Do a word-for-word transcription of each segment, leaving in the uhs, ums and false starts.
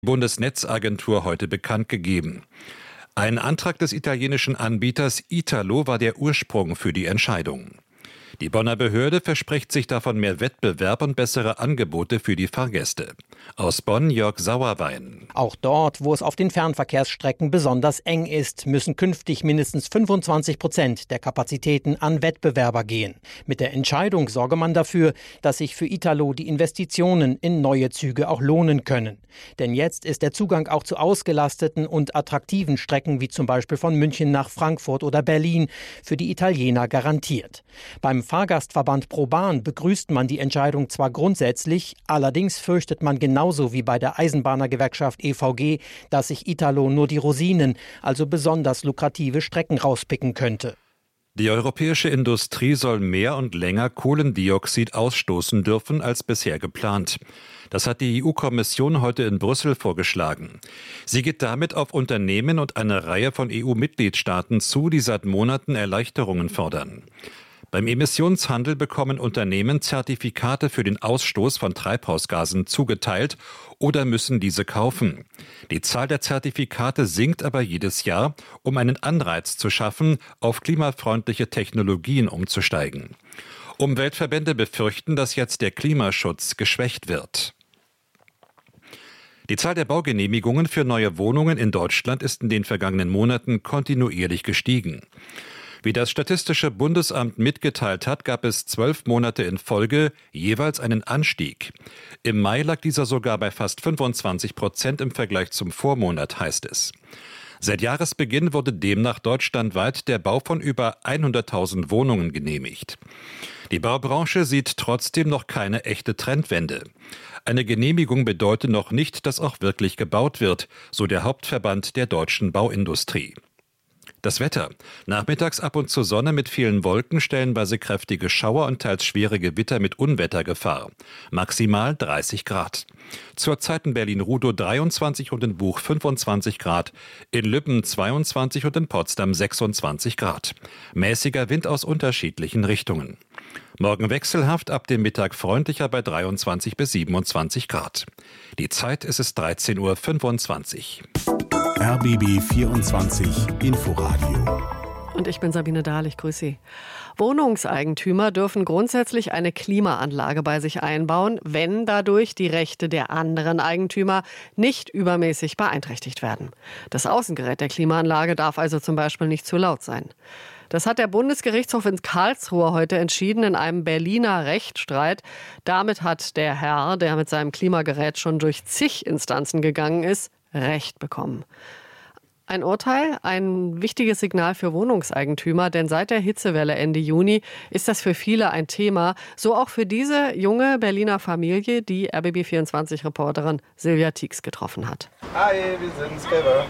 Bundesnetzagentur heute bekannt gegeben. Ein Antrag des italienischen Anbieters Italo war der Ursprung für die Entscheidung. Die Bonner Behörde verspricht sich davon mehr Wettbewerb und bessere Angebote für die Fahrgäste. Aus Bonn Jörg Sauerwein. Auch dort, wo es auf den Fernverkehrsstrecken besonders eng ist, müssen künftig mindestens fünfundzwanzig Prozent der Kapazitäten an Wettbewerber gehen. Mit der Entscheidung sorge man dafür, dass sich für Italo die Investitionen in neue Züge auch lohnen können. Denn jetzt ist der Zugang auch zu ausgelasteten und attraktiven Strecken wie zum Beispiel von München nach Frankfurt oder Berlin für die Italiener garantiert. Beim Fahrgastverband ProBahn begrüßt man die Entscheidung zwar grundsätzlich, allerdings fürchtet man genauso wie bei der Eisenbahnergewerkschaft E V G, dass sich Italo nur die Rosinen, also besonders lukrative Strecken rauspicken könnte. Die europäische Industrie soll mehr und länger Kohlendioxid ausstoßen dürfen als bisher geplant. Das hat die E U-Kommission heute in Brüssel vorgeschlagen. Sie geht damit auf Unternehmen und eine Reihe von E U-Mitgliedstaaten zu, die seit Monaten Erleichterungen fordern. Beim Emissionshandel bekommen Unternehmen Zertifikate für den Ausstoß von Treibhausgasen zugeteilt oder müssen diese kaufen. Die Zahl der Zertifikate sinkt aber jedes Jahr, um einen Anreiz zu schaffen, auf klimafreundliche Technologien umzusteigen. Umweltverbände befürchten, dass jetzt der Klimaschutz geschwächt wird. Die Zahl der Baugenehmigungen für neue Wohnungen in Deutschland ist in den vergangenen Monaten kontinuierlich gestiegen. Wie das Statistische Bundesamt mitgeteilt hat, gab es zwölf Monate in Folge jeweils einen Anstieg. Im Mai lag dieser sogar bei fast fünfundzwanzig Prozent im Vergleich zum Vormonat, heißt es. Seit Jahresbeginn wurde demnach deutschlandweit der Bau von über hunderttausend Wohnungen genehmigt. Die Baubranche sieht trotzdem noch keine echte Trendwende. Eine Genehmigung bedeutet noch nicht, dass auch wirklich gebaut wird, so der Hauptverband der deutschen Bauindustrie. Das Wetter. Nachmittags ab und zu Sonne mit vielen Wolken, stellenweise kräftige Schauer und teils schwere Gewitter mit Unwettergefahr. Maximal dreißig Grad. Zurzeit in Berlin-Rudow dreiundzwanzig und in Buch fünfundzwanzig Grad, in Lübben zweiundzwanzig und in Potsdam sechsundzwanzig Grad. Mäßiger Wind aus unterschiedlichen Richtungen. Morgen wechselhaft, ab dem Mittag freundlicher bei dreiundzwanzig bis siebenundzwanzig Grad. Die Zeit ist es dreizehn Uhr fünfundzwanzig. R B B vierundzwanzig Inforadio. Und ich bin Sabine Dahl, ich grüße Sie. Wohnungseigentümer dürfen grundsätzlich eine Klimaanlage bei sich einbauen, wenn dadurch die Rechte der anderen Eigentümer nicht übermäßig beeinträchtigt werden. Das Außengerät der Klimaanlage darf also zum Beispiel nicht zu laut sein. Das hat der Bundesgerichtshof in Karlsruhe heute entschieden in einem Berliner Rechtsstreit. Damit hat der Herr, der mit seinem Klimagerät schon durch zig Instanzen gegangen ist, Recht bekommen. Ein Urteil, ein wichtiges Signal für Wohnungseigentümer, denn seit der Hitzewelle Ende Juni ist das für viele ein Thema. So auch für diese junge Berliner Familie, die R B B vierundzwanzig-Reporterin Silvia Tieks getroffen hat. Hi, wir sind's, Gelber.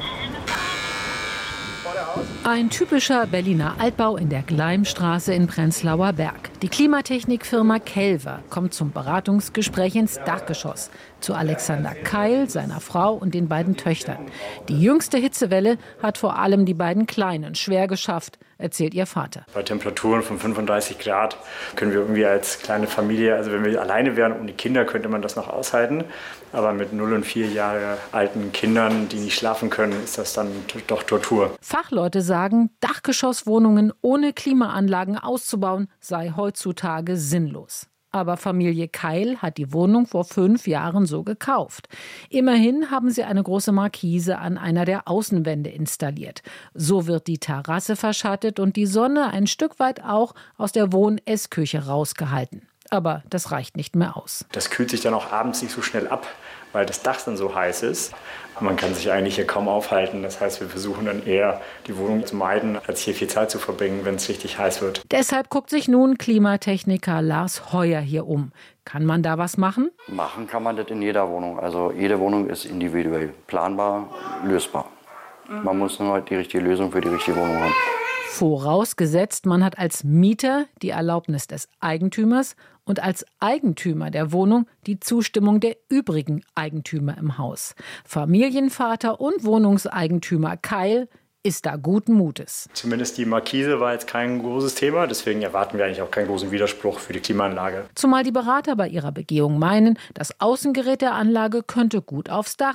Ein typischer Berliner Altbau in der Gleimstraße in Prenzlauer Berg. Die Klimatechnikfirma Kelver kommt zum Beratungsgespräch ins Dachgeschoss zu Alexander Keil, seiner Frau und den beiden Töchtern. Die jüngste Hitzewelle hat vor allem die beiden Kleinen schwer geschafft, erzählt ihr Vater. Bei Temperaturen von fünfunddreißig Grad können wir irgendwie als kleine Familie, also wenn wir alleine wären ohne Kinder, könnte man das noch aushalten. Aber mit null und vier Jahre alten Kindern, die nicht schlafen können, ist das dann doch Tortur. Fachleute sagen, Dachgeschosswohnungen ohne Klimaanlagen auszubauen, sei heutzutage sinnlos. Aber Familie Keil hat die Wohnung vor fünf Jahren so gekauft. Immerhin haben sie eine große Markise an einer der Außenwände installiert. So wird die Terrasse verschattet und die Sonne ein Stück weit auch aus der Wohn-Essküche rausgehalten. Aber das reicht nicht mehr aus. Das kühlt sich dann auch abends nicht so schnell ab, weil das Dach dann so heiß ist. Man kann sich eigentlich hier kaum aufhalten. Das heißt, wir versuchen dann eher, die Wohnung zu meiden, als hier viel Zeit zu verbringen, wenn es richtig heiß wird. Deshalb guckt sich nun Klimatechniker Lars Heuer hier um. Kann man da was machen? Machen kann man das in jeder Wohnung. Also jede Wohnung ist individuell planbar, lösbar. Man muss nur die richtige Lösung für die richtige Wohnung haben. Vorausgesetzt, man hat als Mieter die Erlaubnis des Eigentümers und als Eigentümer der Wohnung die Zustimmung der übrigen Eigentümer im Haus. Familienvater und Wohnungseigentümer Keil ist da guten Mutes. Zumindest die Markise war jetzt kein großes Thema, deswegen erwarten wir eigentlich auch keinen großen Widerspruch für die Klimaanlage. Zumal die Berater bei ihrer Begehung meinen, das Außengerät der Anlage könnte gut aufs Dach.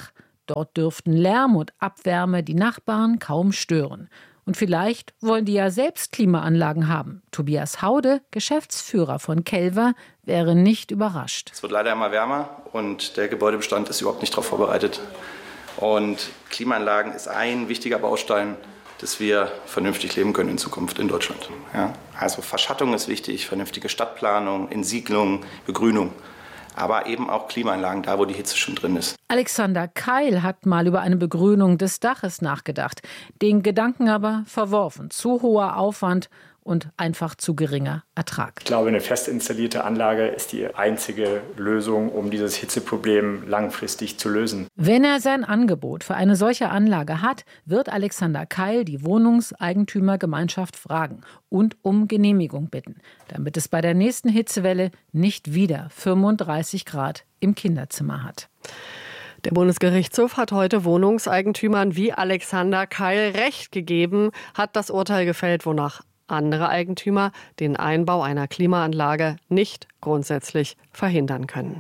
Dort dürften Lärm und Abwärme die Nachbarn kaum stören. Und vielleicht wollen die ja selbst Klimaanlagen haben. Tobias Haude, Geschäftsführer von Kelver, wäre nicht überrascht. Es wird leider immer wärmer und der Gebäudebestand ist überhaupt nicht darauf vorbereitet. Und Klimaanlagen ist ein wichtiger Baustein, dass wir vernünftig leben können in Zukunft in Deutschland. Ja? Also Verschattung ist wichtig, vernünftige Stadtplanung, Entsiedlung, Begrünung. Aber eben auch Klimaanlagen, da wo die Hitze schon drin ist. Alexander Keil hat mal über eine Begrünung des Daches nachgedacht. Den Gedanken aber verworfen. Zu hoher Aufwand und einfach zu geringer Ertrag. Ich glaube, eine fest installierte Anlage ist die einzige Lösung, um dieses Hitzeproblem langfristig zu lösen. Wenn er sein Angebot für eine solche Anlage hat, wird Alexander Keil die Wohnungseigentümergemeinschaft fragen und um Genehmigung bitten, damit es bei der nächsten Hitzewelle nicht wieder fünfunddreißig Grad im Kinderzimmer hat. Der Bundesgerichtshof hat heute Wohnungseigentümern wie Alexander Keil Recht gegeben, hat das Urteil gefällt, wonach andere Eigentümer den Einbau einer Klimaanlage nicht grundsätzlich verhindern können.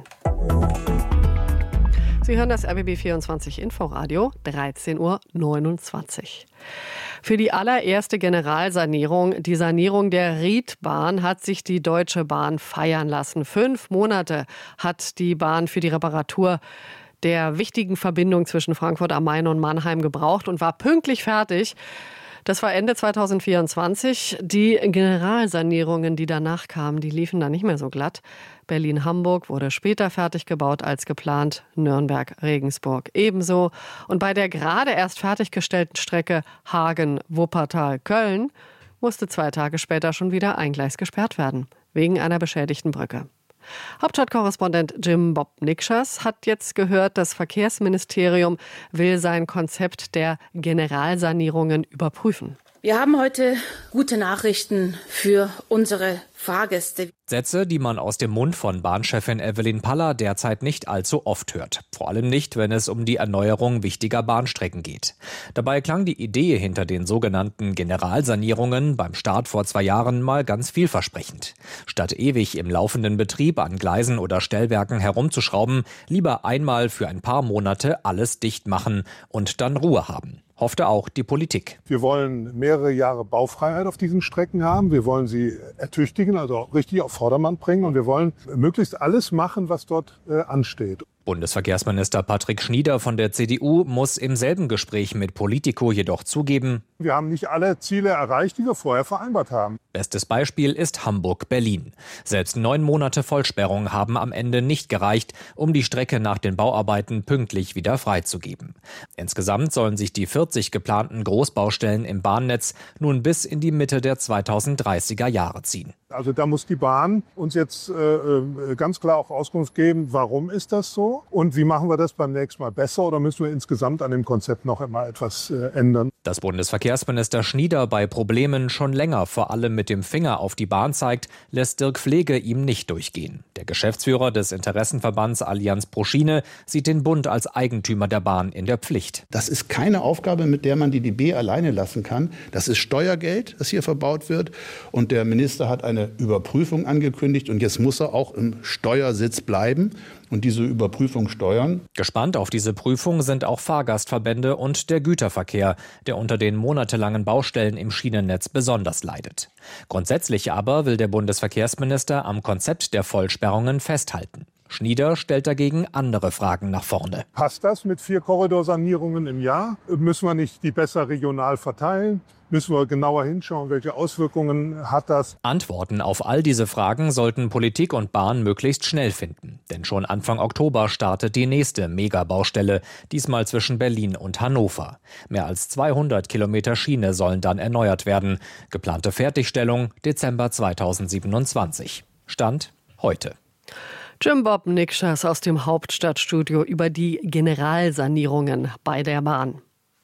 Sie hören das R B B vierundzwanzig Inforadio, dreizehn Uhr neunundzwanzig. Für die allererste Generalsanierung, die Sanierung der Riedbahn, hat sich die Deutsche Bahn feiern lassen. Fünf Monate hat die Bahn für die Reparatur der wichtigen Verbindung zwischen Frankfurt am Main und Mannheim gebraucht und war pünktlich fertig. Das war Ende zweitausendvierundzwanzig. Die Generalsanierungen, die danach kamen, die liefen dann nicht mehr so glatt. Berlin-Hamburg wurde später fertig gebaut als geplant, Nürnberg-Regensburg ebenso. Und bei der gerade erst fertiggestellten Strecke Hagen-Wuppertal-Köln musste zwei Tage später schon wieder ein Gleis gesperrt werden, wegen einer beschädigten Brücke. Hauptstadtkorrespondent Jim Bob Nikschas hat jetzt gehört, das Verkehrsministerium will sein Konzept der Generalsanierungen überprüfen. Wir haben heute gute Nachrichten für unsere Fahrgäste. Sätze, die man aus dem Mund von Bahnchefin Evelyn Paller derzeit nicht allzu oft hört. Vor allem nicht, wenn es um die Erneuerung wichtiger Bahnstrecken geht. Dabei klang die Idee hinter den sogenannten Generalsanierungen beim Start vor zwei Jahren mal ganz vielversprechend. Statt ewig im laufenden Betrieb an Gleisen oder Stellwerken herumzuschrauben, lieber einmal für ein paar Monate alles dicht machen und dann Ruhe haben. Hoffte auch die Politik. Wir wollen mehrere Jahre Baufreiheit auf diesen Strecken haben. Wir wollen sie ertüchtigen, also auch richtig auf Vordermann bringen. Und wir wollen möglichst alles machen, was dort äh, ansteht. Bundesverkehrsminister Patrick Schnieder von der C D U muss im selben Gespräch mit Politico jedoch zugeben: Wir haben nicht alle Ziele erreicht, die wir vorher vereinbart haben. Bestes Beispiel ist Hamburg-Berlin. Selbst neun Monate Vollsperrung haben am Ende nicht gereicht, um die Strecke nach den Bauarbeiten pünktlich wieder freizugeben. Insgesamt sollen sich die vierzig geplanten Großbaustellen im Bahnnetz nun bis in die Mitte der zweitausenddreißiger Jahre ziehen. Also da muss die Bahn uns jetzt äh, ganz klar auch Auskunft geben, warum ist das so und wie machen wir das beim nächsten Mal besser oder müssen wir insgesamt an dem Konzept noch einmal etwas äh, ändern. Dass Bundesverkehrsminister Schnieder bei Problemen schon länger vor allem mit dem Finger auf die Bahn zeigt, lässt Dirk Pflege ihm nicht durchgehen. Der Geschäftsführer des Interessenverbands Allianz pro Schiene sieht den Bund als Eigentümer der Bahn in der Pflicht. Das ist keine Aufgabe, mit der man die D B alleine lassen kann. Das ist Steuergeld, das hier verbaut wird und der Minister hat eine Überprüfung angekündigt und jetzt muss er auch im Steuersitz bleiben und diese Überprüfung steuern. Gespannt auf diese Prüfung sind auch Fahrgastverbände und der Güterverkehr, der unter den monatelangen Baustellen im Schienennetz besonders leidet. Grundsätzlich aber will der Bundesverkehrsminister am Konzept der Vollsperrungen festhalten. Schnieder stellt dagegen andere Fragen nach vorne. Passt das mit vier Korridorsanierungen im Jahr? Müssen wir nicht die besser regional verteilen? Müssen wir genauer hinschauen, welche Auswirkungen hat das? Antworten auf all diese Fragen sollten Politik und Bahn möglichst schnell finden. Denn schon Anfang Oktober startet die nächste Megabaustelle, diesmal zwischen Berlin und Hannover. Mehr als zweihundert Kilometer Schiene sollen dann erneuert werden. Geplante Fertigstellung Dezember zweitausendsiebenundzwanzig. Stand heute. Jim Bob Nikschas aus dem Hauptstadtstudio über die Generalsanierungen bei der Bahn.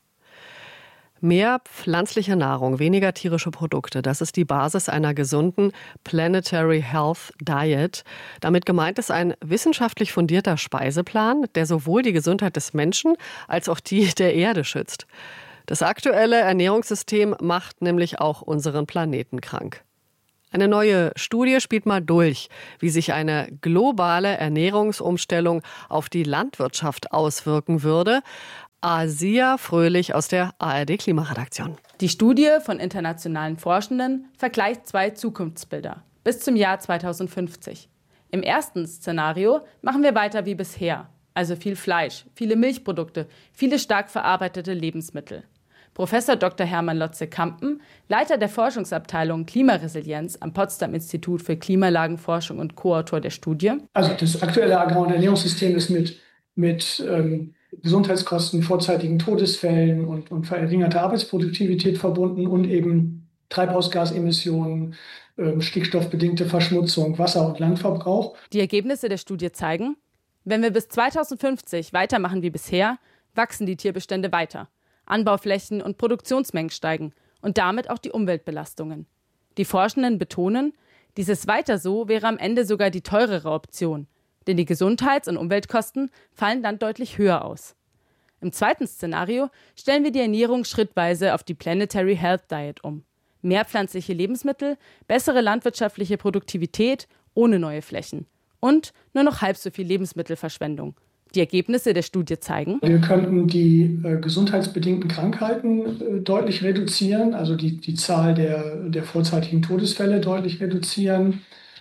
Mehr pflanzliche Nahrung, weniger tierische Produkte, das ist die Basis einer gesunden Planetary Health Diet. Damit gemeint ist ein wissenschaftlich fundierter Speiseplan, der sowohl die Gesundheit des Menschen als auch die der Erde schützt. Das aktuelle Ernährungssystem macht nämlich auch unseren Planeten krank. Eine neue Studie spielt mal durch, wie sich eine globale Ernährungsumstellung auf die Landwirtschaft auswirken würde. Asia Fröhlich aus der A R D-Klimaredaktion. Die Studie von internationalen Forschenden vergleicht zwei Zukunftsbilder bis zum Jahr zweitausendfünfzig. Im ersten Szenario machen wir weiter wie bisher, also viel Fleisch, viele Milchprodukte, viele stark verarbeitete Lebensmittel. Professor Doktor Hermann Lotze-Kampen, Leiter der Forschungsabteilung Klimaresilienz am Potsdam Institut für Klimalagenforschung und Co-Autor der Studie. Also das aktuelle Agrar- und Ernährungssystem ist mit, mit ähm, Gesundheitskosten, vorzeitigen Todesfällen und, und verringerter Arbeitsproduktivität verbunden und eben Treibhausgasemissionen, ähm, stickstoffbedingte Verschmutzung, Wasser- und Landverbrauch. Die Ergebnisse der Studie zeigen, wenn wir bis zweitausendfünfzig weitermachen wie bisher, wachsen die Tierbestände weiter. Anbauflächen und Produktionsmengen steigen und damit auch die Umweltbelastungen. Die Forschenden betonen, dieses Weiter so wäre am Ende sogar die teurere Option, denn die Gesundheits- und Umweltkosten fallen dann deutlich höher aus. Im zweiten Szenario stellen wir die Ernährung schrittweise auf die Planetary Health Diet um. Mehr pflanzliche Lebensmittel, bessere landwirtschaftliche Produktivität ohne neue Flächen und nur noch halb so viel Lebensmittelverschwendung. Die Ergebnisse der Studie zeigen, wir könnten die äh, gesundheitsbedingten Krankheiten äh, deutlich reduzieren, also die, die Zahl der, der vorzeitigen Todesfälle deutlich reduzieren.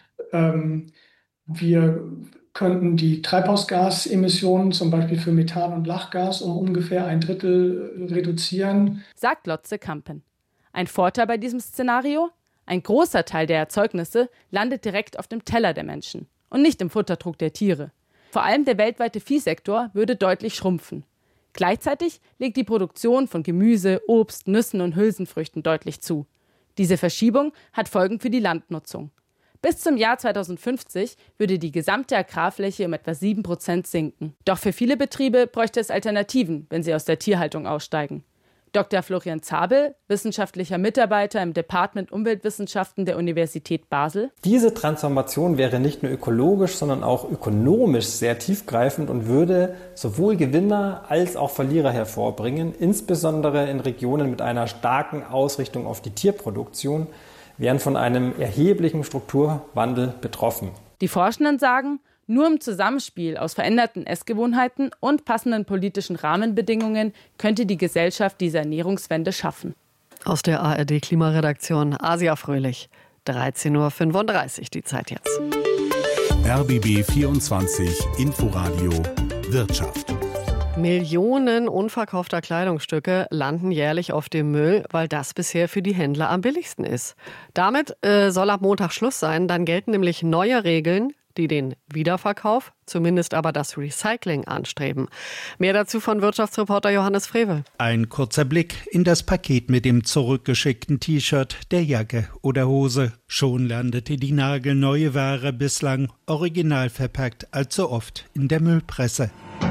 Ähm, wir könnten die Treibhausgasemissionen, zum Beispiel für Methan und Lachgas, um ungefähr ein Drittel äh, reduzieren. Sagt Lotze-Kampen. Ein Vorteil bei diesem Szenario? Ein großer Teil der Erzeugnisse landet direkt auf dem Teller der Menschen und nicht im Futtertrog der Tiere. Vor allem der weltweite Viehsektor würde deutlich schrumpfen. Gleichzeitig legt die Produktion von Gemüse, Obst, Nüssen und Hülsenfrüchten deutlich zu. Diese Verschiebung hat Folgen für die Landnutzung. Bis zum Jahr zweitausendfünfzig würde die gesamte Agrarfläche um etwa sieben Prozent sinken. Doch für viele Betriebe bräuchte es Alternativen, wenn sie aus der Tierhaltung aussteigen. Doktor Florian Zabel, wissenschaftlicher Mitarbeiter im Department Umweltwissenschaften der Universität Basel. Diese Transformation wäre nicht nur ökologisch, sondern auch ökonomisch sehr tiefgreifend und würde sowohl Gewinner als auch Verlierer hervorbringen. Insbesondere in Regionen mit einer starken Ausrichtung auf die Tierproduktion wären von einem erheblichen Strukturwandel betroffen. Die Forschenden sagen, nur im Zusammenspiel aus veränderten Essgewohnheiten und passenden politischen Rahmenbedingungen könnte die Gesellschaft diese Ernährungswende schaffen. Aus der A R D-Klimaredaktion Asia Fröhlich. dreizehn Uhr fünfunddreißig die Zeit jetzt. R B B vierundzwanzig Inforadio Wirtschaft. Millionen unverkaufter Kleidungsstücke landen jährlich auf dem Müll, weil das bisher für die Händler am billigsten ist. Damit äh, soll ab Montag Schluss sein. Dann gelten nämlich neue Regeln, die den Wiederverkauf, zumindest aber das Recycling anstreben. Mehr dazu von Wirtschaftsreporter Johannes Frevel. Ein kurzer Blick in das Paket mit dem zurückgeschickten T-Shirt, der Jacke oder Hose. Schon landete die nagelneue Ware bislang original verpackt allzu oft in der Müllpresse.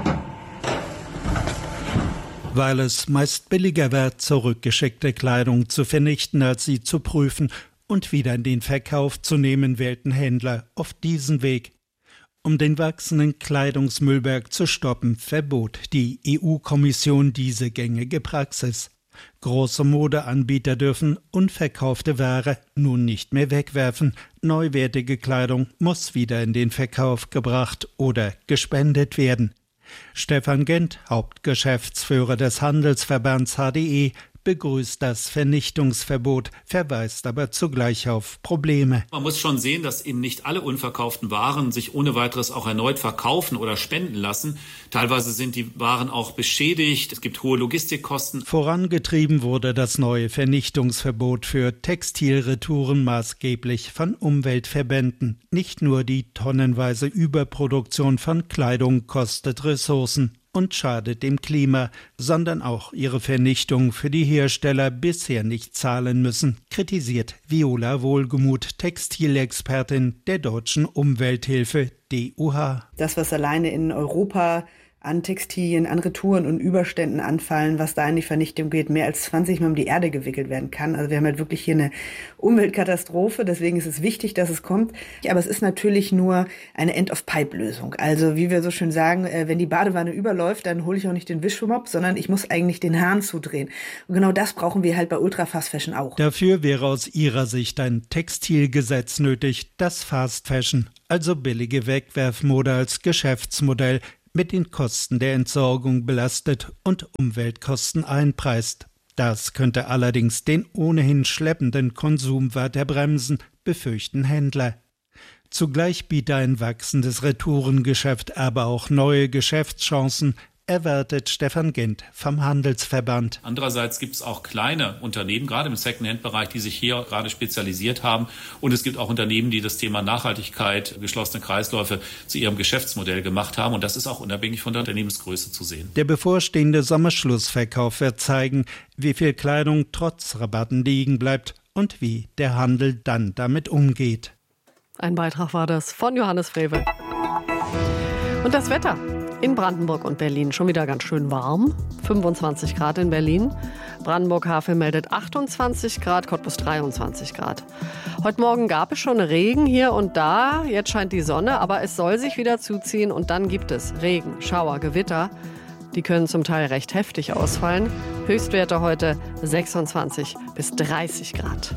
Weil es meist billiger wird, zurückgeschickte Kleidung zu vernichten, als sie zu prüfen und wieder in den Verkauf zu nehmen, wählten Händler auf diesen Weg. Um den wachsenden Kleidungsmüllberg zu stoppen, verbot die E U-Kommission diese gängige Praxis. Große Modeanbieter dürfen unverkaufte Ware nun nicht mehr wegwerfen. Neuwertige Kleidung muss wieder in den Verkauf gebracht oder gespendet werden. Stefan Gent, Hauptgeschäftsführer des Handelsverbands H D E, begrüßt das Vernichtungsverbot, verweist aber zugleich auf Probleme. Man muss schon sehen, dass eben nicht alle unverkauften Waren sich ohne weiteres auch erneut verkaufen oder spenden lassen. Teilweise sind die Waren auch beschädigt, es gibt hohe Logistikkosten. Vorangetrieben wurde das neue Vernichtungsverbot für Textilretouren maßgeblich von Umweltverbänden. Nicht nur die tonnenweise Überproduktion von Kleidung kostet Ressourcen und schadet dem Klima, sondern auch ihre Vernichtung für die Hersteller bisher nicht zahlen müssen, kritisiert Viola Wohlgemuth, Textilexpertin der Deutschen Umwelthilfe D U H. Das, was alleine in Europa an Textilien, an Retouren und Überständen anfallen, was da in die Vernichtung geht, mehr als zwanzig Mal um die Erde gewickelt werden kann. Also wir haben halt wirklich hier eine Umweltkatastrophe, deswegen ist es wichtig, dass es kommt. Aber es ist natürlich nur eine End-of-Pipe-Lösung. Also wie wir so schön sagen, wenn die Badewanne überläuft, dann hole ich auch nicht den Wischmopp, sondern ich muss eigentlich den Hahn zudrehen. Und genau das brauchen wir halt bei Ultra Fast Fashion auch. Dafür wäre aus Ihrer Sicht ein Textilgesetz nötig, das Fast Fashion, also billige Wegwerfmode als Geschäftsmodell, mit den Kosten der Entsorgung belastet und Umweltkosten einpreist. Das könnte allerdings den ohnehin schleppenden Konsum weiter bremsen, befürchten Händler. Zugleich biete ein wachsendes Retourengeschäft aber auch neue Geschäftschancen, erwartet Stefan Gent vom Handelsverband. Andererseits gibt es auch kleine Unternehmen, gerade im Secondhand-Bereich, die sich hier gerade spezialisiert haben. Und es gibt auch Unternehmen, die das Thema Nachhaltigkeit, geschlossene Kreisläufe zu ihrem Geschäftsmodell gemacht haben. Und das ist auch unabhängig von der Unternehmensgröße zu sehen. Der bevorstehende Sommerschlussverkauf wird zeigen, wie viel Kleidung trotz Rabatten liegen bleibt und wie der Handel dann damit umgeht. Ein Beitrag war das von Johannes Frewe. Und das Wetter. In Brandenburg und Berlin schon wieder ganz schön warm. fünfundzwanzig Grad in Berlin. Brandenburg-Havel meldet achtundzwanzig Grad, Cottbus dreiundzwanzig Grad. Heute Morgen gab es schon Regen hier und da. Jetzt scheint die Sonne, aber es soll sich wieder zuziehen. Und dann gibt es Regen, Schauer, Gewitter. Die können zum Teil recht heftig ausfallen. Höchstwerte heute sechsundzwanzig bis dreißig Grad.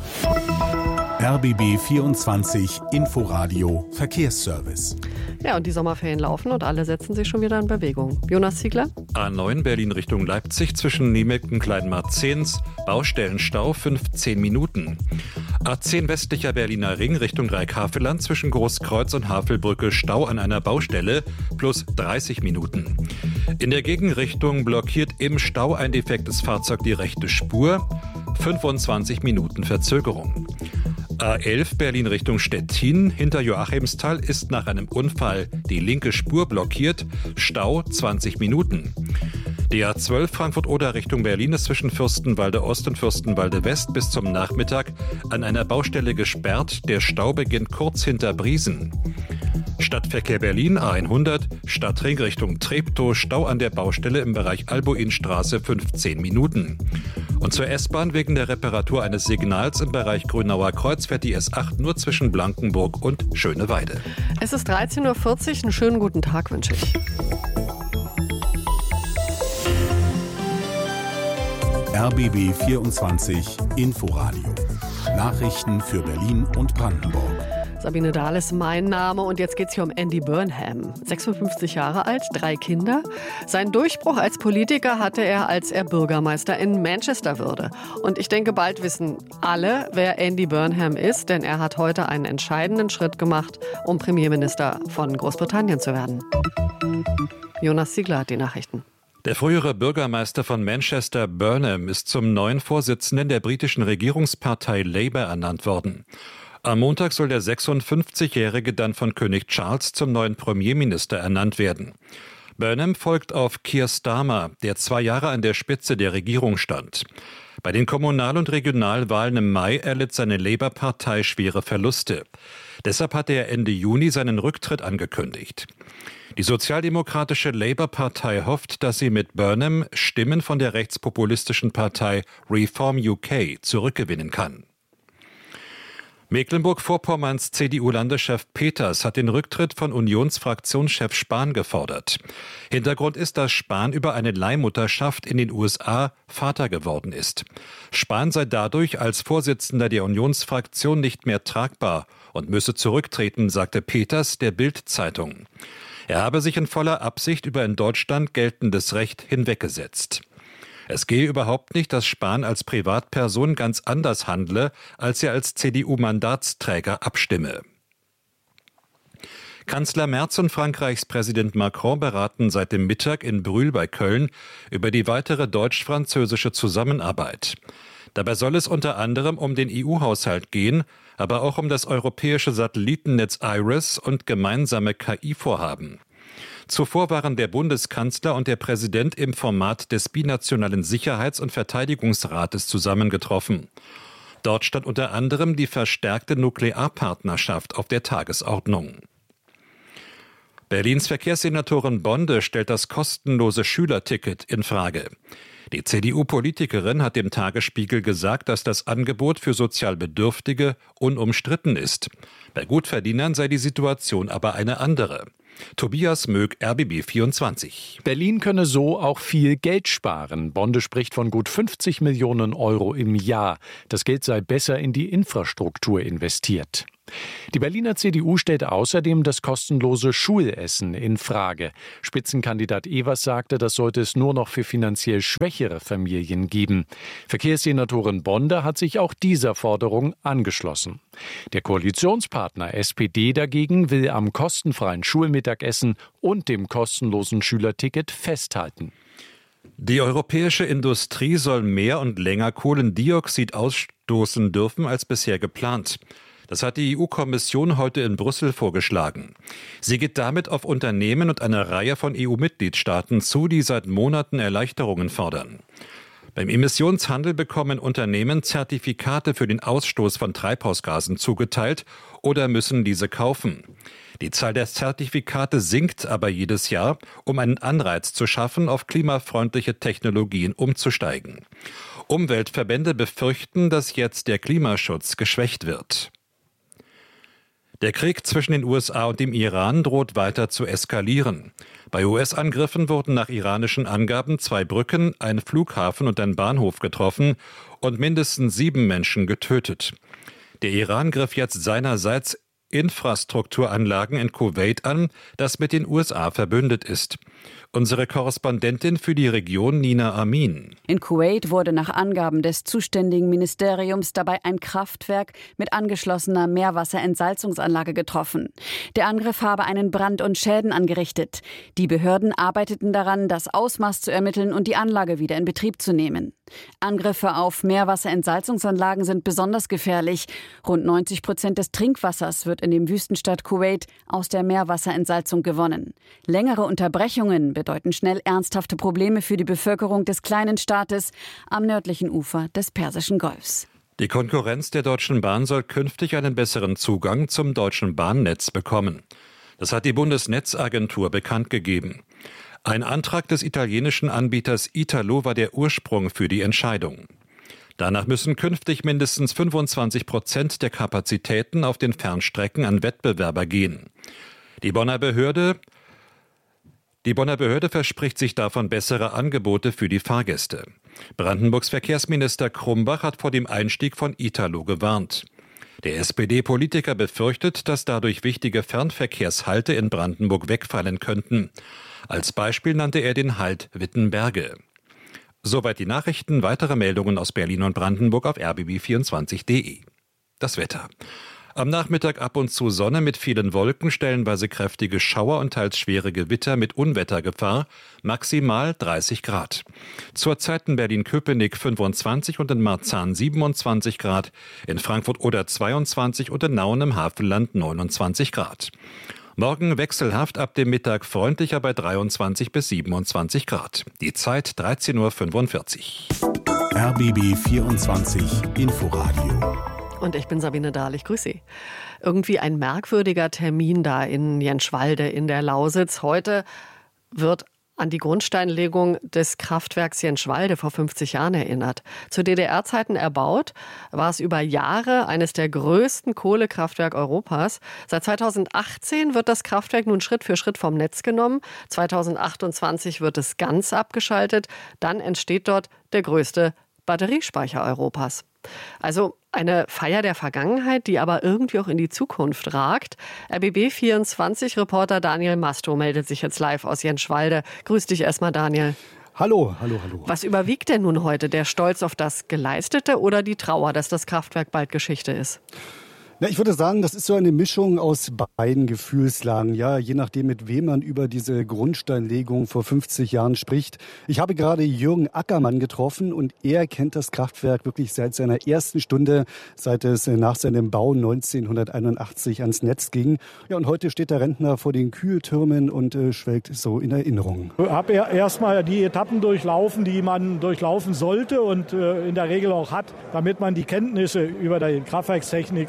R B B vierundzwanzig Inforadio Verkehrsservice. Ja, und die Sommerferien laufen und alle setzen sich schon wieder in Bewegung. Jonas Ziegler? A neun Berlin Richtung Leipzig zwischen Niemelk und Kleinmarkt-Zehns. Baustellenstau fünfzehn Minuten. A zehn westlicher Berliner Ring Richtung Dreieckhavelland zwischen Großkreuz und Havelbrücke Stau an einer Baustelle plus dreißig Minuten. In der Gegenrichtung blockiert im Stau ein defektes Fahrzeug die rechte Spur. fünfundzwanzig Minuten Verzögerung. A elf Berlin Richtung Stettin. Hinter Joachimsthal ist nach einem Unfall die linke Spur blockiert. Stau zwanzig Minuten. Die A zwölf Frankfurt-Oder Richtung Berlin ist zwischen Fürstenwalde Ost und Fürstenwalde West bis zum Nachmittag an einer Baustelle gesperrt. Der Stau beginnt kurz hinter Briesen. Stadtverkehr Berlin A hundert, Stadtring Richtung Treptow, Stau an der Baustelle im Bereich Albuinstraße fünfzehn Minuten. Und zur S-Bahn wegen der Reparatur eines Signals im Bereich Grünauer Kreuz fährt die S acht nur zwischen Blankenburg und Schöneweide. Es ist dreizehn Uhr vierzig, einen schönen guten Tag wünsche ich. R B B vierundzwanzig Inforadio. Nachrichten für Berlin und Brandenburg. Sabine Dahl ist mein Name und jetzt geht es hier um Andy Burnham. sechsundfünfzig Jahre alt, drei Kinder. Seinen Durchbruch als Politiker hatte er, als er Bürgermeister in Manchester wurde. Und ich denke, bald wissen alle, wer Andy Burnham ist, denn er hat heute einen entscheidenden Schritt gemacht, um Premierminister von Großbritannien zu werden. Jonas Ziegler hat die Nachrichten. Der frühere Bürgermeister von Manchester, Burnham, ist zum neuen Vorsitzenden der britischen Regierungspartei Labour ernannt worden. Am Montag soll der sechsundfünfzigjährige dann von König Charles zum neuen Premierminister ernannt werden. Burnham folgt auf Keir Starmer, der zwei Jahre an der Spitze der Regierung stand. Bei den Kommunal- und Regionalwahlen im Mai erlitt seine Labour-Partei schwere Verluste. Deshalb hatte er Ende Juni seinen Rücktritt angekündigt. Die sozialdemokratische Labour-Partei hofft, dass sie mit Burnham Stimmen von der rechtspopulistischen Partei Reform U K zurückgewinnen kann. Mecklenburg-Vorpommerns C D U-Landeschef Peters hat den Rücktritt von Unionsfraktionschef Spahn gefordert. Hintergrund ist, dass Spahn über eine Leihmutterschaft in den U S A Vater geworden ist. Spahn sei dadurch als Vorsitzender der Unionsfraktion nicht mehr tragbar und müsse zurücktreten, sagte Peters der Bild-Zeitung. Er habe sich in voller Absicht über in Deutschland geltendes Recht hinweggesetzt. Es gehe überhaupt nicht, dass Spahn als Privatperson ganz anders handle, als er als C D U-Mandatsträger abstimme. Kanzler Merz und Frankreichs Präsident Macron beraten seit dem Mittag in Brühl bei Köln über die weitere deutsch-französische Zusammenarbeit. Dabei soll es unter anderem um den E U-Haushalt gehen, aber auch um das europäische Satellitennetz IRIS und gemeinsame K I-Vorhaben. Zuvor waren der Bundeskanzler und der Präsident im Format des binationalen Sicherheits- und Verteidigungsrates zusammengetroffen. Dort stand unter anderem die verstärkte Nuklearpartnerschaft auf der Tagesordnung. Berlins Verkehrssenatorin Bonde stellt das kostenlose Schülerticket in Frage. Die C D U-Politikerin hat dem Tagesspiegel gesagt, dass das Angebot für sozial Bedürftige unumstritten ist. Bei Gutverdienern sei die Situation aber eine andere. Tobias Mög, R B B vierundzwanzig. Berlin könne so auch viel Geld sparen. Bonde spricht von gut fünfzig Millionen Euro im Jahr. Das Geld sei besser in die Infrastruktur investiert. Die Berliner C D U stellt außerdem das kostenlose Schulessen in Frage. Spitzenkandidat Evers sagte, das sollte es nur noch für finanziell schwächere Familien geben. Verkehrssenatorin Bonde hat sich auch dieser Forderung angeschlossen. Der Koalitionspartner S P D dagegen will am kostenfreien Schulmittagessen und dem kostenlosen Schülerticket festhalten. Die europäische Industrie soll mehr und länger Kohlendioxid ausstoßen dürfen als bisher geplant. Das hat die E U-Kommission heute in Brüssel vorgeschlagen. Sie geht damit auf Unternehmen und eine Reihe von E U-Mitgliedstaaten zu, die seit Monaten Erleichterungen fordern. Beim Emissionshandel bekommen Unternehmen Zertifikate für den Ausstoß von Treibhausgasen zugeteilt oder müssen diese kaufen. Die Zahl der Zertifikate sinkt aber jedes Jahr, um einen Anreiz zu schaffen, auf klimafreundliche Technologien umzusteigen. Umweltverbände befürchten, dass jetzt der Klimaschutz geschwächt wird. Der Krieg zwischen den U S A und dem Iran droht weiter zu eskalieren. Bei U S-Angriffen wurden nach iranischen Angaben zwei Brücken, ein Flughafen und ein Bahnhof getroffen und mindestens sieben Menschen getötet. Der Iran griff jetzt seinerseits Infrastrukturanlagen in Kuwait an, das mit den U S A verbündet ist. Unsere Korrespondentin für die Region Nina Amin. In Kuwait wurde nach Angaben des zuständigen Ministeriums dabei ein Kraftwerk mit angeschlossener Meerwasserentsalzungsanlage getroffen. Der Angriff habe einen Brand und Schäden angerichtet. Die Behörden arbeiteten daran, das Ausmaß zu ermitteln und die Anlage wieder in Betrieb zu nehmen. Angriffe auf Meerwasserentsalzungsanlagen sind besonders gefährlich. Rund neunzig Prozent des Trinkwassers wird in dem Wüstenstaat Kuwait aus der Meerwasserentsalzung gewonnen. Längere Unterbrechungen bedeuten schnell ernsthafte Probleme für die Bevölkerung des kleinen Staates am nördlichen Ufer des Persischen Golfs. Die Konkurrenz der Deutschen Bahn soll künftig einen besseren Zugang zum deutschen Bahnnetz bekommen. Das hat die Bundesnetzagentur bekannt gegeben. Ein Antrag des italienischen Anbieters Italo war der Ursprung für die Entscheidung. Danach müssen künftig mindestens fünfundzwanzig Prozent der Kapazitäten auf den Fernstrecken an Wettbewerber gehen. Die Bonner Behörde Die Bonner Behörde verspricht sich davon bessere Angebote für die Fahrgäste. Brandenburgs Verkehrsminister Krumbach hat vor dem Einstieg von Italo gewarnt. Der S P D-Politiker befürchtet, dass dadurch wichtige Fernverkehrshalte in Brandenburg wegfallen könnten. Als Beispiel nannte er den Halt Wittenberge. Soweit die Nachrichten. Weitere Meldungen aus Berlin und Brandenburg auf r b b vierundzwanzig punkt d e. Das Wetter. Am Nachmittag ab und zu Sonne mit vielen Wolken, stellenweise kräftige Schauer und teils schwere Gewitter mit Unwettergefahr, maximal dreißig Grad. Zurzeit in Berlin-Köpenick fünfundzwanzig und in Marzahn siebenundzwanzig Grad, in Frankfurt oder zweiundzwanzig und in Nauen im Hafenland neunundzwanzig Grad. Morgen wechselhaft, ab dem Mittag freundlicher bei dreiundzwanzig bis siebenundzwanzig Grad. Die Zeit dreizehn Uhr fünfundvierzig. R B B vierundzwanzig Inforadio. Und ich bin Sabine Dahl, ich grüße Sie. Irgendwie ein merkwürdiger Termin da in Jenschwalde in der Lausitz. Heute wird an die Grundsteinlegung des Kraftwerks Jenschwalde vor fünfzig Jahren erinnert. Zu D D R-Zeiten erbaut, war es über Jahre eines der größten Kohlekraftwerke Europas. Seit zweitausendachtzehn wird das Kraftwerk nun Schritt für Schritt vom Netz genommen. zweitausendachtundzwanzig wird es ganz abgeschaltet. Dann entsteht dort der größte Batteriespeicher Europas. Also eine Feier der Vergangenheit, die aber irgendwie auch in die Zukunft ragt. R B B vierundzwanzig-Reporter Daniel Masto meldet sich jetzt live aus Jenschwalde. Grüß dich erstmal, Daniel. Hallo, hallo, hallo. Was überwiegt denn nun heute? Der Stolz auf das Geleistete oder die Trauer, dass das Kraftwerk bald Geschichte ist? Na, ich würde sagen, das ist so eine Mischung aus beiden Gefühlslagen, ja, je nachdem, mit wem man über diese Grundsteinlegung vor fünfzig Jahren spricht. Ich habe gerade Jürgen Ackermann getroffen und er kennt das Kraftwerk wirklich seit seiner ersten Stunde, seit es nach seinem Bau neunzehnhunderteinundachtzig ans Netz ging. Ja, und heute steht der Rentner vor den Kühltürmen und äh, schwelgt so in Erinnerung. Ich habe erstmal die Etappen durchlaufen, die man durchlaufen sollte und äh, in der Regel auch hat, damit man die Kenntnisse über die Kraftwerkstechnik auch bekommt.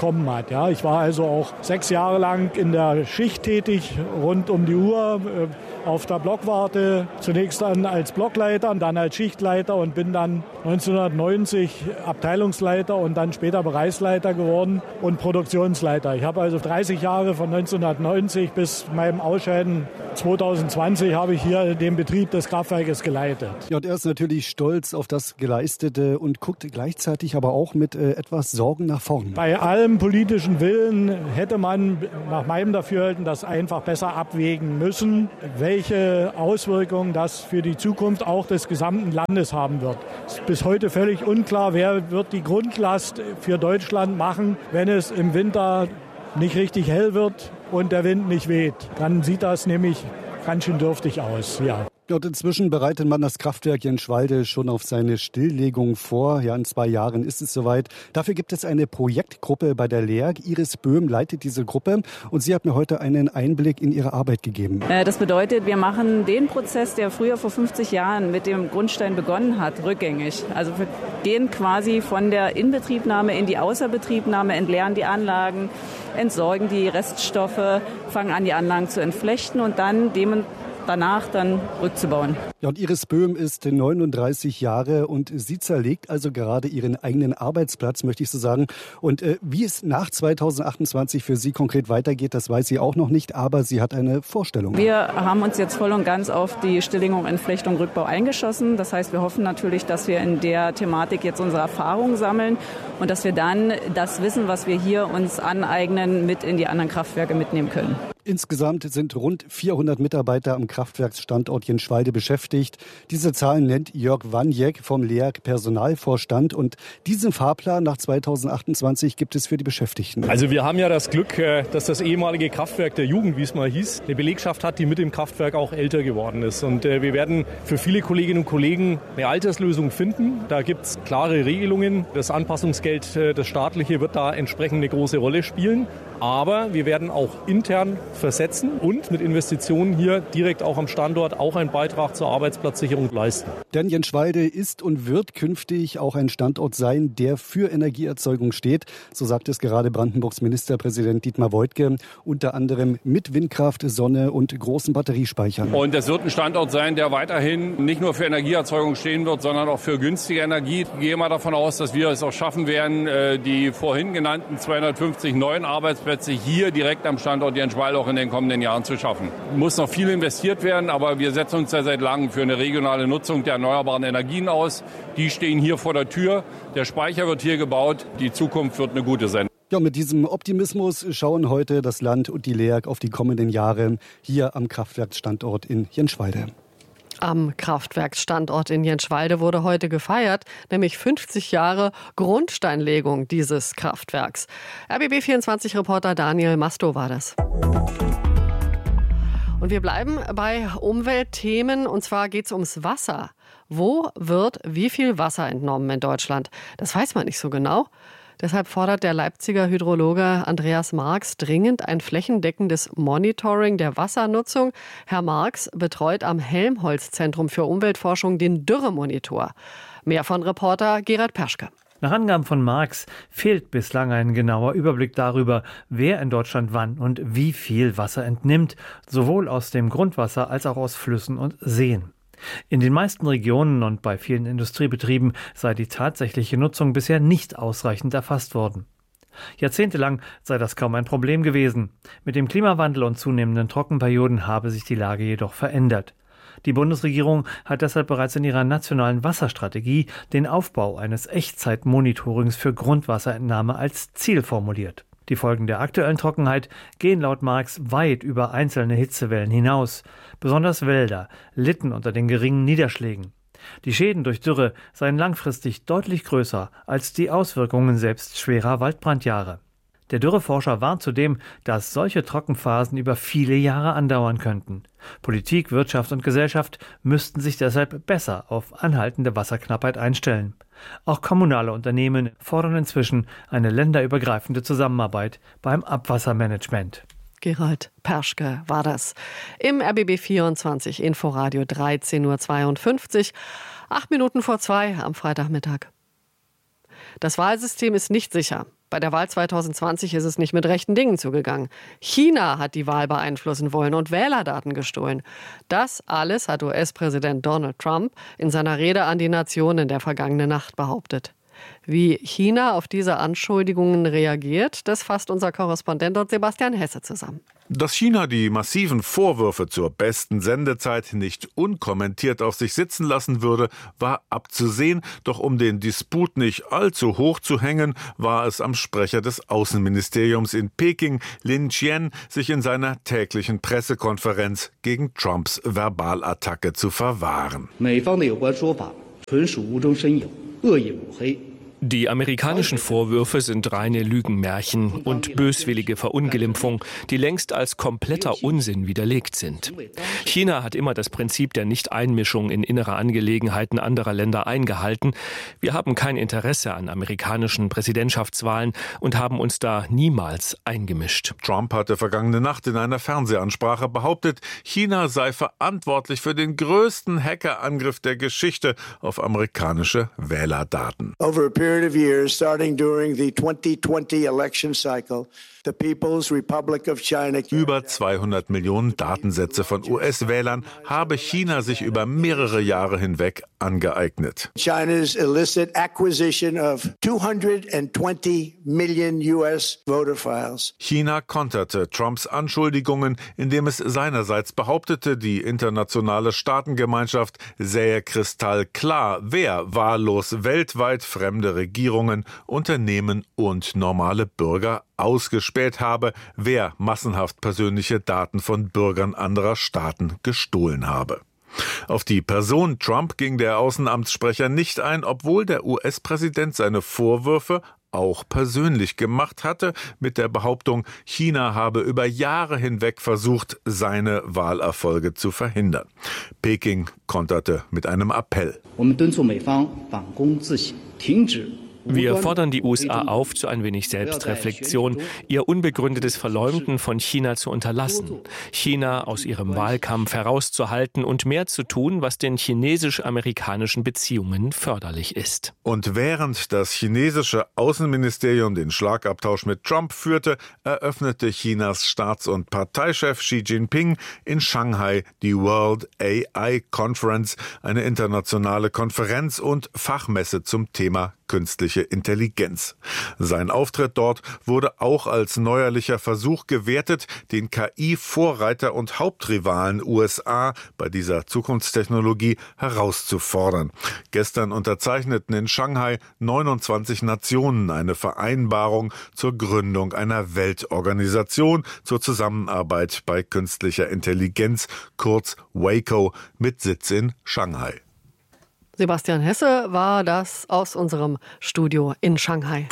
bekommen hat. Ja, ich war also auch sechs Jahre lang in der Schicht tätig, rund um die Uhr, äh, auf der Blockwarte. Zunächst dann als Blockleiter und dann als Schichtleiter und bin dann neunzehnhundertneunzig Abteilungsleiter und dann später Bereichsleiter geworden und Produktionsleiter. Ich habe also dreißig Jahre von neunzehnhundertneunzig bis meinem Ausscheiden zwanzig zwanzig habe ich hier den Betrieb des Kraftwerkes geleitet. Ja, und er ist natürlich stolz auf das Geleistete und guckt gleichzeitig aber auch mit äh, etwas Sorgen nach vorn. Bei allem politischen Willen hätte man nach meinem Dafürhalten das einfach besser abwägen müssen, welche Auswirkungen das für die Zukunft auch des gesamten Landes haben wird. Es ist bis heute völlig unklar, wer wird die Grundlast für Deutschland machen, wenn es im Winter nicht richtig hell wird und der Wind nicht weht. Dann sieht das nämlich ganz schön dürftig aus, ja. Und inzwischen bereitet man das Kraftwerk Jenschwalde schon auf seine Stilllegung vor. Ja, in zwei Jahren ist es soweit. Dafür gibt es eine Projektgruppe bei der L E A G. Iris Böhm leitet diese Gruppe und sie hat mir heute einen Einblick in ihre Arbeit gegeben. Das bedeutet, wir machen den Prozess, der früher vor fünfzig Jahren mit dem Grundstein begonnen hat, rückgängig. Also wir gehen quasi von der Inbetriebnahme in die Außerbetriebnahme, entleeren die Anlagen, entsorgen die Reststoffe, fangen an, die Anlagen zu entflechten und dann dementsprechend danach dann rückzubauen. Ja, und Iris Böhm ist neununddreißig Jahre und sie zerlegt also gerade ihren eigenen Arbeitsplatz, möchte ich so sagen. Und äh, wie es nach zweitausendachtundzwanzig für sie konkret weitergeht, das weiß sie auch noch nicht, aber sie hat eine Vorstellung. Wir haben uns jetzt voll und ganz auf die Stilllegung, Entflechtung, Rückbau eingeschossen. Das heißt, wir hoffen natürlich, dass wir in der Thematik jetzt unsere Erfahrungen sammeln und dass wir dann das Wissen, was wir hier uns aneignen, mit in die anderen Kraftwerke mitnehmen können. Insgesamt sind rund vierhundert Mitarbeiter am Kraftwerksstandort Jenschwalde beschäftigt. Diese Zahlen nennt Jörg Wanjek vom L E A G Personalvorstand. Und diesen Fahrplan nach zweitausendachtundzwanzig gibt es für die Beschäftigten. Also wir haben ja das Glück, dass das ehemalige Kraftwerk der Jugend, wie es mal hieß, eine Belegschaft hat, die mit dem Kraftwerk auch älter geworden ist. Und wir werden für viele Kolleginnen und Kollegen eine Alterslösung finden. Da gibt es klare Regelungen. Das Anpassungsgeld, das staatliche, wird da entsprechend eine große Rolle spielen. Aber wir werden auch intern versetzen und mit Investitionen hier direkt auch am Standort auch einen Beitrag zur Arbeitsplatzsicherung leisten. Denn Jenschwalde ist und wird künftig auch ein Standort sein, der für Energieerzeugung steht. So sagt es gerade Brandenburgs Ministerpräsident Dietmar Woidke, unter anderem mit Windkraft, Sonne und großen Batteriespeichern. Und es wird ein Standort sein, der weiterhin nicht nur für Energieerzeugung stehen wird, sondern auch für günstige Energie. Ich gehe mal davon aus, dass wir es auch schaffen werden, die vorhin genannten zweihundertfünfzig neuen Arbeitsplätze hier direkt am Standort Jenschwalde auch in den kommenden Jahren zu schaffen. Muss noch viel investiert werden, aber wir setzen uns ja seit langem für eine regionale Nutzung der erneuerbaren Energien aus. Die stehen hier vor der Tür. Der Speicher wird hier gebaut. Die Zukunft wird eine gute sein. Ja, mit diesem Optimismus schauen heute das Land und die L E A G auf die kommenden Jahre hier am Kraftwerksstandort in Jenschwalde. Am Kraftwerksstandort in Jenschwalde wurde heute gefeiert, nämlich fünfzig Jahre Grundsteinlegung dieses Kraftwerks. R B B vierundzwanzig-Reporter Daniel Masto war das. Und wir bleiben bei Umweltthemen, und zwar geht es ums Wasser. Wo wird wie viel Wasser entnommen in Deutschland? Das weiß man nicht so genau. Deshalb fordert der Leipziger Hydrologe Andreas Marx dringend ein flächendeckendes Monitoring der Wassernutzung. Herr Marx betreut am Helmholtz-Zentrum für Umweltforschung den Dürremonitor. Mehr von Reporter Gerald Perschke. Nach Angaben von Marx fehlt bislang ein genauer Überblick darüber, wer in Deutschland wann und wie viel Wasser entnimmt, sowohl aus dem Grundwasser als auch aus Flüssen und Seen. In den meisten Regionen und bei vielen Industriebetrieben sei die tatsächliche Nutzung bisher nicht ausreichend erfasst worden. Jahrzehntelang sei das kaum ein Problem gewesen. Mit dem Klimawandel und zunehmenden Trockenperioden habe sich die Lage jedoch verändert. Die Bundesregierung hat deshalb bereits in ihrer nationalen Wasserstrategie den Aufbau eines Echtzeitmonitorings für Grundwasserentnahme als Ziel formuliert. Die Folgen der aktuellen Trockenheit gehen laut Marx weit über einzelne Hitzewellen hinaus. Besonders Wälder litten unter den geringen Niederschlägen. Die Schäden durch Dürre seien langfristig deutlich größer als die Auswirkungen selbst schwerer Waldbrandjahre. Der Dürreforscher warnt zudem, dass solche Trockenphasen über viele Jahre andauern könnten. Politik, Wirtschaft und Gesellschaft müssten sich deshalb besser auf anhaltende Wasserknappheit einstellen. Auch kommunale Unternehmen fordern inzwischen eine länderübergreifende Zusammenarbeit beim Abwassermanagement. Gerald Perschke war das. Im R B B vierundzwanzig Inforadio dreizehn Uhr zweiundfünfzig, acht Minuten vor zwei am Freitagmittag. Das Wahlsystem ist nicht sicher. Bei der Wahl zweitausendzwanzig ist es nicht mit rechten Dingen zugegangen. China hat die Wahl beeinflussen wollen und Wählerdaten gestohlen. Das alles hat U S-Präsident Donald Trump in seiner Rede an die Nation in der vergangenen Nacht behauptet. Wie China auf diese Anschuldigungen reagiert, das fasst unser Korrespondent dort Sebastian Hesse zusammen. Dass China die massiven Vorwürfe zur besten Sendezeit nicht unkommentiert auf sich sitzen lassen würde, war abzusehen. Doch um den Disput nicht allzu hoch zu hängen, war es am Sprecher des Außenministeriums in Peking, Lin Jian, sich in seiner täglichen Pressekonferenz gegen Trumps Verbalattacke zu verwahren. Die amerikanischen Vorwürfe sind reine Lügenmärchen und böswillige Verunglimpfung, die längst als kompletter Unsinn widerlegt sind. China hat immer das Prinzip der Nichteinmischung in innere Angelegenheiten anderer Länder eingehalten. Wir haben kein Interesse an amerikanischen Präsidentschaftswahlen und haben uns da niemals eingemischt. Trump hatte vergangene Nacht in einer Fernsehansprache behauptet, China sei verantwortlich für den größten Hackerangriff der Geschichte auf amerikanische Wählerdaten. Over a period of years, starting during the twenty twenty election cycle, the People's Republic of China. Über zweihundert Millionen Datensätze von U S-Wählern habe China sich über mehrere Jahre hinweg angeeignet. China's illicit acquisition of two hundred twenty million U S voter files. China konterte Trumps Anschuldigungen, indem es seinerseits behauptete, die internationale Staatengemeinschaft sähe kristallklar, wer wahllos weltweit fremde Regierungen, Unternehmen und normale Bürger ausgespäht habe, wer massenhaft persönliche Daten von Bürgern anderer Staaten gestohlen habe. Auf die Person Trump ging der Außenamtssprecher nicht ein, obwohl der U S-Präsident seine Vorwürfe auch persönlich gemacht hatte, mit der Behauptung, China habe über Jahre hinweg versucht, seine Wahlerfolge zu verhindern. Peking konterte mit einem Appell. Wir fordern die U S A auf zu ein wenig Selbstreflexion, ihr unbegründetes Verleumden von China zu unterlassen, China aus ihrem Wahlkampf herauszuhalten und mehr zu tun, was den chinesisch-amerikanischen Beziehungen förderlich ist. Und während das chinesische Außenministerium den Schlagabtausch mit Trump führte, eröffnete Chinas Staats- und Parteichef Xi Jinping in Shanghai die World A I Conference, eine internationale Konferenz und Fachmesse zum Thema künstliche Intelligenz. Sein Auftritt dort wurde auch als neuerlicher Versuch gewertet, den K I-Vorreiter und Hauptrivalen U S A bei dieser Zukunftstechnologie herauszufordern. Gestern unterzeichneten in Shanghai neunundzwanzig Nationen eine Vereinbarung zur Gründung einer Weltorganisation zur Zusammenarbeit bei künstlicher Intelligenz, kurz WACO, mit Sitz in Shanghai. Sebastian Hesse war das aus unserem Studio in Shanghai.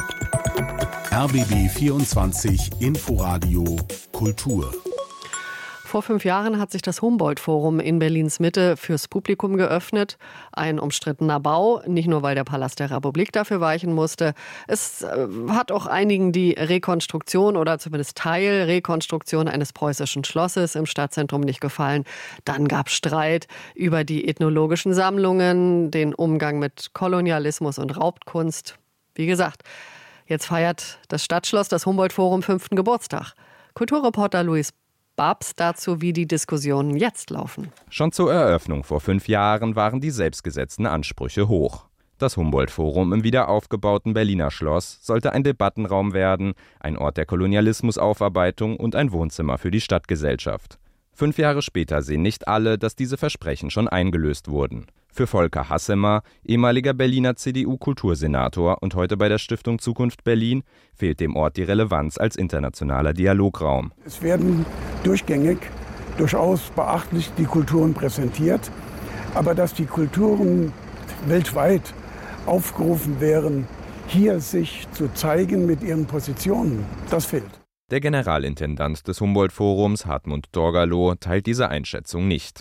R B B vierundzwanzig Inforadio Kultur. Vor fünf Jahren hat sich das Humboldt-Forum in Berlins Mitte fürs Publikum geöffnet. Ein umstrittener Bau, nicht nur weil der Palast der Republik dafür weichen musste. Es hat auch einigen die Rekonstruktion oder zumindest Teilrekonstruktion eines preußischen Schlosses im Stadtzentrum nicht gefallen. Dann gab es Streit über die ethnologischen Sammlungen, den Umgang mit Kolonialismus und Raubkunst. Wie gesagt, jetzt feiert das Stadtschloss, das Humboldt-Forum, fünften Geburtstag. Kulturreporter Luis Babs dazu, wie die Diskussionen jetzt laufen. Schon zur Eröffnung vor fünf Jahren waren die selbstgesetzten Ansprüche hoch. Das Humboldt-Forum im wiederaufgebauten Berliner Schloss sollte ein Debattenraum werden, ein Ort der Kolonialismusaufarbeitung und ein Wohnzimmer für die Stadtgesellschaft. Fünf Jahre später sehen nicht alle, dass diese Versprechen schon eingelöst wurden. Für Volker Hassemer, ehemaliger Berliner C D U-Kultursenator und heute bei der Stiftung Zukunft Berlin, fehlt dem Ort die Relevanz als internationaler Dialograum. Es werden durchgängig durchaus beachtlich die Kulturen präsentiert, aber dass die Kulturen weltweit aufgerufen wären, hier sich zu zeigen mit ihren Positionen, das fehlt. Der Generalintendant des Humboldt-Forums, Hartmut Dorgalow, teilt diese Einschätzung nicht.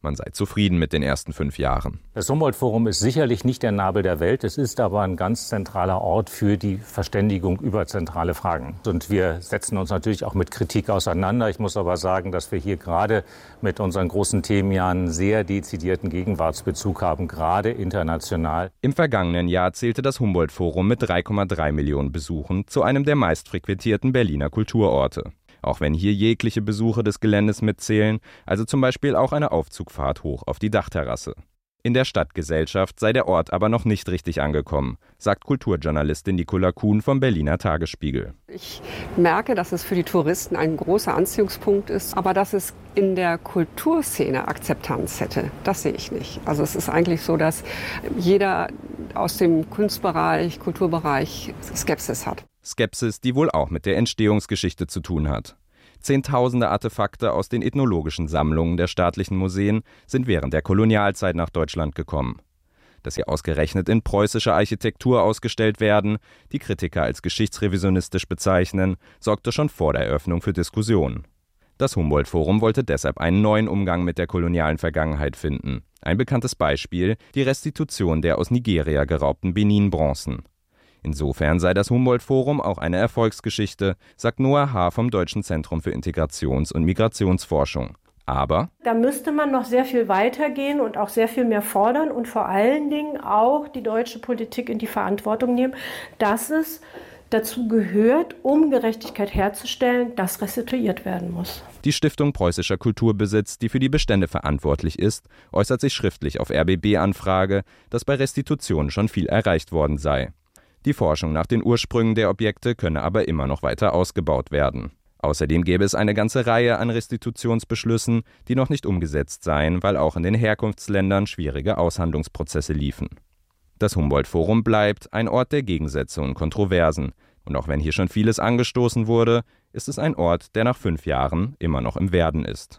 Man sei zufrieden mit den ersten fünf Jahren. Das Humboldt-Forum ist sicherlich nicht der Nabel der Welt. Es ist aber ein ganz zentraler Ort für die Verständigung über zentrale Fragen. Und wir setzen uns natürlich auch mit Kritik auseinander. Ich muss aber sagen, dass wir hier gerade mit unseren großen Themen ja einen sehr dezidierten Gegenwartsbezug haben, gerade international. Im vergangenen Jahr zählte das Humboldt-Forum mit drei Komma drei Millionen Besuchen zu einem der meistfrequentierten Berliner Kulturorte. Auch wenn hier jegliche Besuche des Geländes mitzählen, also zum Beispiel auch eine Aufzugfahrt hoch auf die Dachterrasse. In der Stadtgesellschaft sei der Ort aber noch nicht richtig angekommen, sagt Kulturjournalistin Nicola Kuhn vom Berliner Tagesspiegel. Ich merke, dass es für die Touristen ein großer Anziehungspunkt ist, aber dass es in der Kulturszene Akzeptanz hätte, das sehe ich nicht. Also es ist eigentlich so, dass jeder aus dem Kunstbereich, Kulturbereich Skepsis hat. Skepsis, die wohl auch mit der Entstehungsgeschichte zu tun hat. Zehntausende Artefakte aus den ethnologischen Sammlungen der staatlichen Museen sind während der Kolonialzeit nach Deutschland gekommen. Dass sie ausgerechnet in preußischer Architektur ausgestellt werden, die Kritiker als geschichtsrevisionistisch bezeichnen, sorgte schon vor der Eröffnung für Diskussionen. Das Humboldt-Forum wollte deshalb einen neuen Umgang mit der kolonialen Vergangenheit finden. Ein bekanntes Beispiel, die Restitution der aus Nigeria geraubten Benin-Bronzen. Insofern sei das Humboldt-Forum auch eine Erfolgsgeschichte, sagt Noah Haar vom Deutschen Zentrum für Integrations- und Migrationsforschung. Aber da müsste man noch sehr viel weitergehen und auch sehr viel mehr fordern und vor allen Dingen auch die deutsche Politik in die Verantwortung nehmen, dass es dazu gehört, um Gerechtigkeit herzustellen, dass restituiert werden muss. Die Stiftung Preußischer Kulturbesitz, die für die Bestände verantwortlich ist, äußert sich schriftlich auf R B B-Anfrage, dass bei Restitution schon viel erreicht worden sei. Die Forschung nach den Ursprüngen der Objekte könne aber immer noch weiter ausgebaut werden. Außerdem gäbe es eine ganze Reihe an Restitutionsbeschlüssen, die noch nicht umgesetzt seien, weil auch in den Herkunftsländern schwierige Aushandlungsprozesse liefen. Das Humboldt-Forum bleibt ein Ort der Gegensätze und Kontroversen. Und auch wenn hier schon vieles angestoßen wurde, ist es ein Ort, der nach fünf Jahren immer noch im Werden ist.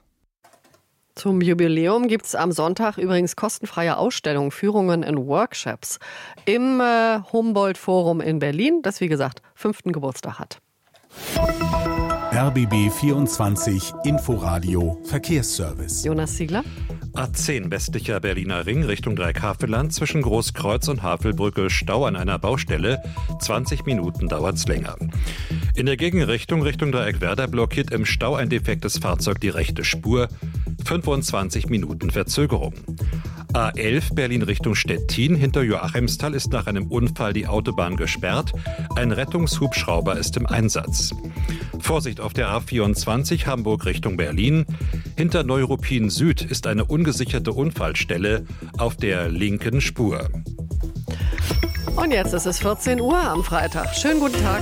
Zum Jubiläum gibt es am Sonntag übrigens kostenfreie Ausstellungen, Führungen und Workshops im äh, Humboldt-Forum in Berlin, das wie gesagt fünften Geburtstag hat. R B B vierundzwanzig Inforadio Verkehrsservice. Jonas Ziegler. A zehn westlicher Berliner Ring Richtung Dreieckhavelland zwischen Großkreuz und Havelbrücke Stau an einer Baustelle. zwanzig Minuten dauert's länger. In der Gegenrichtung Richtung Dreieck-Werder blockiert im Stau ein defektes Fahrzeug die rechte Spur. fünfundzwanzig Minuten Verzögerung. A elf Berlin Richtung Stettin. Hinter Joachimsthal ist nach einem Unfall die Autobahn gesperrt. Ein Rettungshubschrauber ist im Einsatz. Vorsicht auf der A vierundzwanzig Hamburg Richtung Berlin. Hinter Neuruppin Süd ist eine ungesicherte Unfallstelle auf der linken Spur. Und jetzt ist es vierzehn Uhr am Freitag. Schönen guten Tag.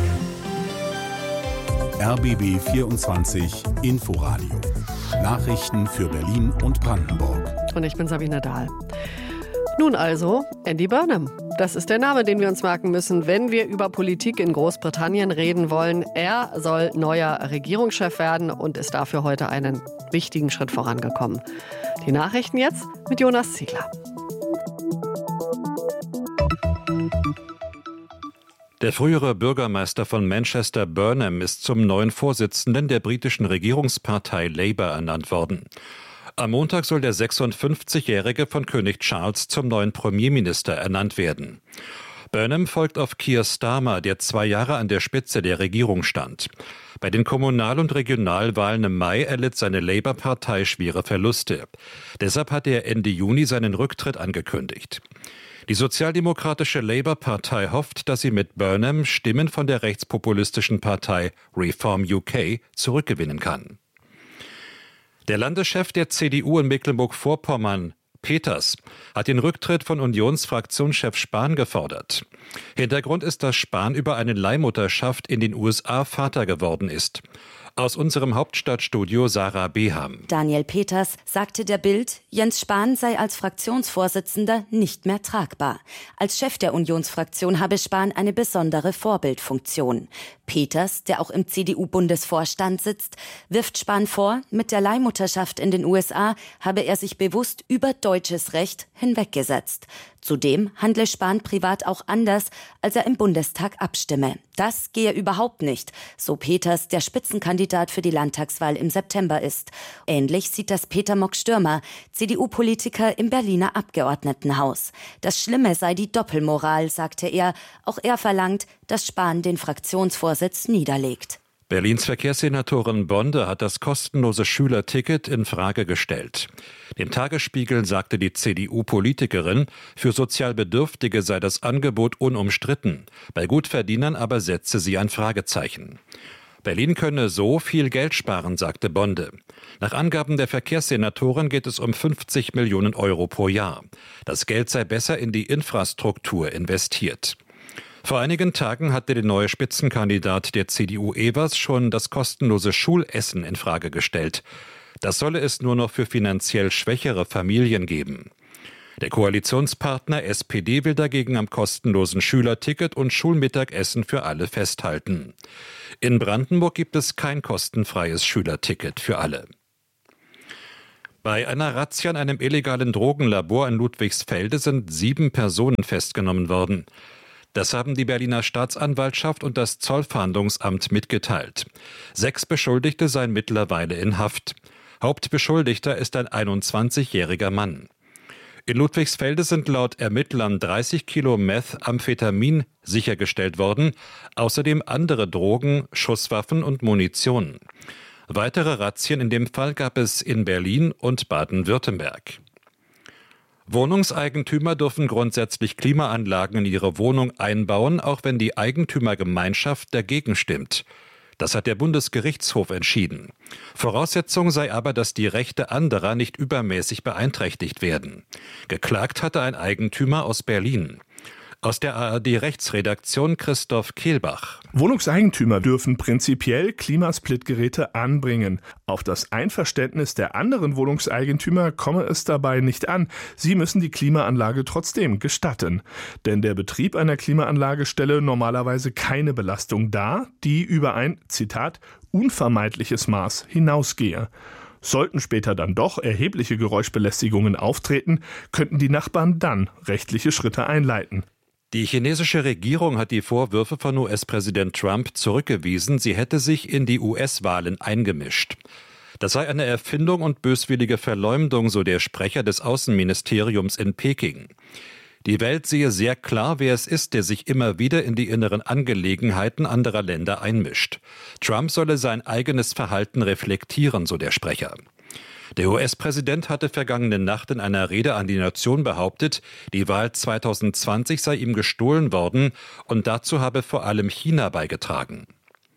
R B B vierundzwanzig Inforadio. Nachrichten für Berlin und Brandenburg. Und ich bin Sabine Dahl. Nun also, Andy Burnham. Das ist der Name, den wir uns merken müssen, wenn wir über Politik in Großbritannien reden wollen. Er soll neuer Regierungschef werden und ist dafür heute einen wichtigen Schritt vorangekommen. Die Nachrichten jetzt mit Jonas Ziegler. Der frühere Bürgermeister von Manchester, Burnham, ist zum neuen Vorsitzenden der britischen Regierungspartei Labour ernannt worden. Am Montag soll der sechsundfünfzigjährige von König Charles zum neuen Premierminister ernannt werden. Burnham folgt auf Keir Starmer, der zwei Jahre an der Spitze der Regierung stand. Bei den Kommunal- und Regionalwahlen im Mai erlitt seine Labour-Partei schwere Verluste. Deshalb hat er Ende Juni seinen Rücktritt angekündigt. Die sozialdemokratische Labour-Partei hofft, dass sie mit Burnham Stimmen von der rechtspopulistischen Partei Reform U K zurückgewinnen kann. Der Landeschef der C D U in Mecklenburg-Vorpommern, Peters, hat den Rücktritt von Unionsfraktionschef Spahn gefordert. Hintergrund ist, dass Spahn über eine Leihmutterschaft in den U S A Vater geworden ist. Aus unserem Hauptstadtstudio Sarah Beham. Daniel Peters sagte der Bild, Jens Spahn sei als Fraktionsvorsitzender nicht mehr tragbar. Als Chef der Unionsfraktion habe Spahn eine besondere Vorbildfunktion. Peters, der auch im C D U-Bundesvorstand sitzt, wirft Spahn vor, mit der Leihmutterschaft in den U S A habe er sich bewusst über deutsches Recht hinweggesetzt. Zudem handle Spahn privat auch anders, als er im Bundestag abstimme. Das gehe überhaupt nicht, so Peters, der Spitzenkandidat Kandidat für die Landtagswahl im September ist. Ähnlich sieht das Peter Mock-Stürmer, C D U-Politiker im Berliner Abgeordnetenhaus. Das Schlimme sei die Doppelmoral, sagte er. Auch er verlangt, dass Spahn den Fraktionsvorsitz niederlegt. Berlins Verkehrssenatorin Bonde hat das kostenlose Schülerticket in Frage gestellt. Dem Tagesspiegel sagte die C D U-Politikerin, für sozial Bedürftige sei das Angebot unumstritten. Bei Gutverdienern aber setze sie ein Fragezeichen. Berlin könne so viel Geld sparen, sagte Bonde. Nach Angaben der Verkehrssenatorin geht es um fünfzig Millionen Euro pro Jahr. Das Geld sei besser in die Infrastruktur investiert. Vor einigen Tagen hatte der neue Spitzenkandidat der C D U Evers schon das kostenlose Schulessen in Frage gestellt. Das solle es nur noch für finanziell schwächere Familien geben. Der Koalitionspartner S P D will dagegen am kostenlosen Schülerticket und Schulmittagessen für alle festhalten. In Brandenburg gibt es kein kostenfreies Schülerticket für alle. Bei einer Razzia in einem illegalen Drogenlabor in Ludwigsfelde sind sieben Personen festgenommen worden. Das haben die Berliner Staatsanwaltschaft und das Zollfahndungsamt mitgeteilt. Sechs Beschuldigte seien mittlerweile in Haft. Hauptbeschuldigter ist ein einundzwanzigjähriger Mann. In Ludwigsfelde sind laut Ermittlern dreißig Kilo Methamphetamin sichergestellt worden, außerdem andere Drogen, Schusswaffen und Munition. Weitere Razzien in dem Fall gab es in Berlin und Baden-Württemberg. Wohnungseigentümer dürfen grundsätzlich Klimaanlagen in ihre Wohnung einbauen, auch wenn die Eigentümergemeinschaft dagegen stimmt. Das hat der Bundesgerichtshof entschieden. Voraussetzung sei aber, dass die Rechte anderer nicht übermäßig beeinträchtigt werden. Geklagt hatte ein Eigentümer aus Berlin. Aus der A R D-Rechtsredaktion Christoph Kehlbach. Wohnungseigentümer dürfen prinzipiell Klimasplitgeräte anbringen. Auf das Einverständnis der anderen Wohnungseigentümer komme es dabei nicht an. Sie müssen die Klimaanlage trotzdem gestatten. Denn der Betrieb einer Klimaanlage stelle normalerweise keine Belastung dar, die über ein, Zitat, unvermeidliches Maß hinausgehe. Sollten später dann doch erhebliche Geräuschbelästigungen auftreten, könnten die Nachbarn dann rechtliche Schritte einleiten. Die chinesische Regierung hat die Vorwürfe von U S-Präsident Trump zurückgewiesen, sie hätte sich in die U S-Wahlen eingemischt. Das sei eine Erfindung und böswillige Verleumdung, so der Sprecher des Außenministeriums in Peking. Die Welt sehe sehr klar, wer es ist, der sich immer wieder in die inneren Angelegenheiten anderer Länder einmischt. Trump solle sein eigenes Verhalten reflektieren, so der Sprecher. Der U S-Präsident hatte vergangene Nacht in einer Rede an die Nation behauptet, die Wahl zweitausendzwanzig sei ihm gestohlen worden und dazu habe vor allem China beigetragen.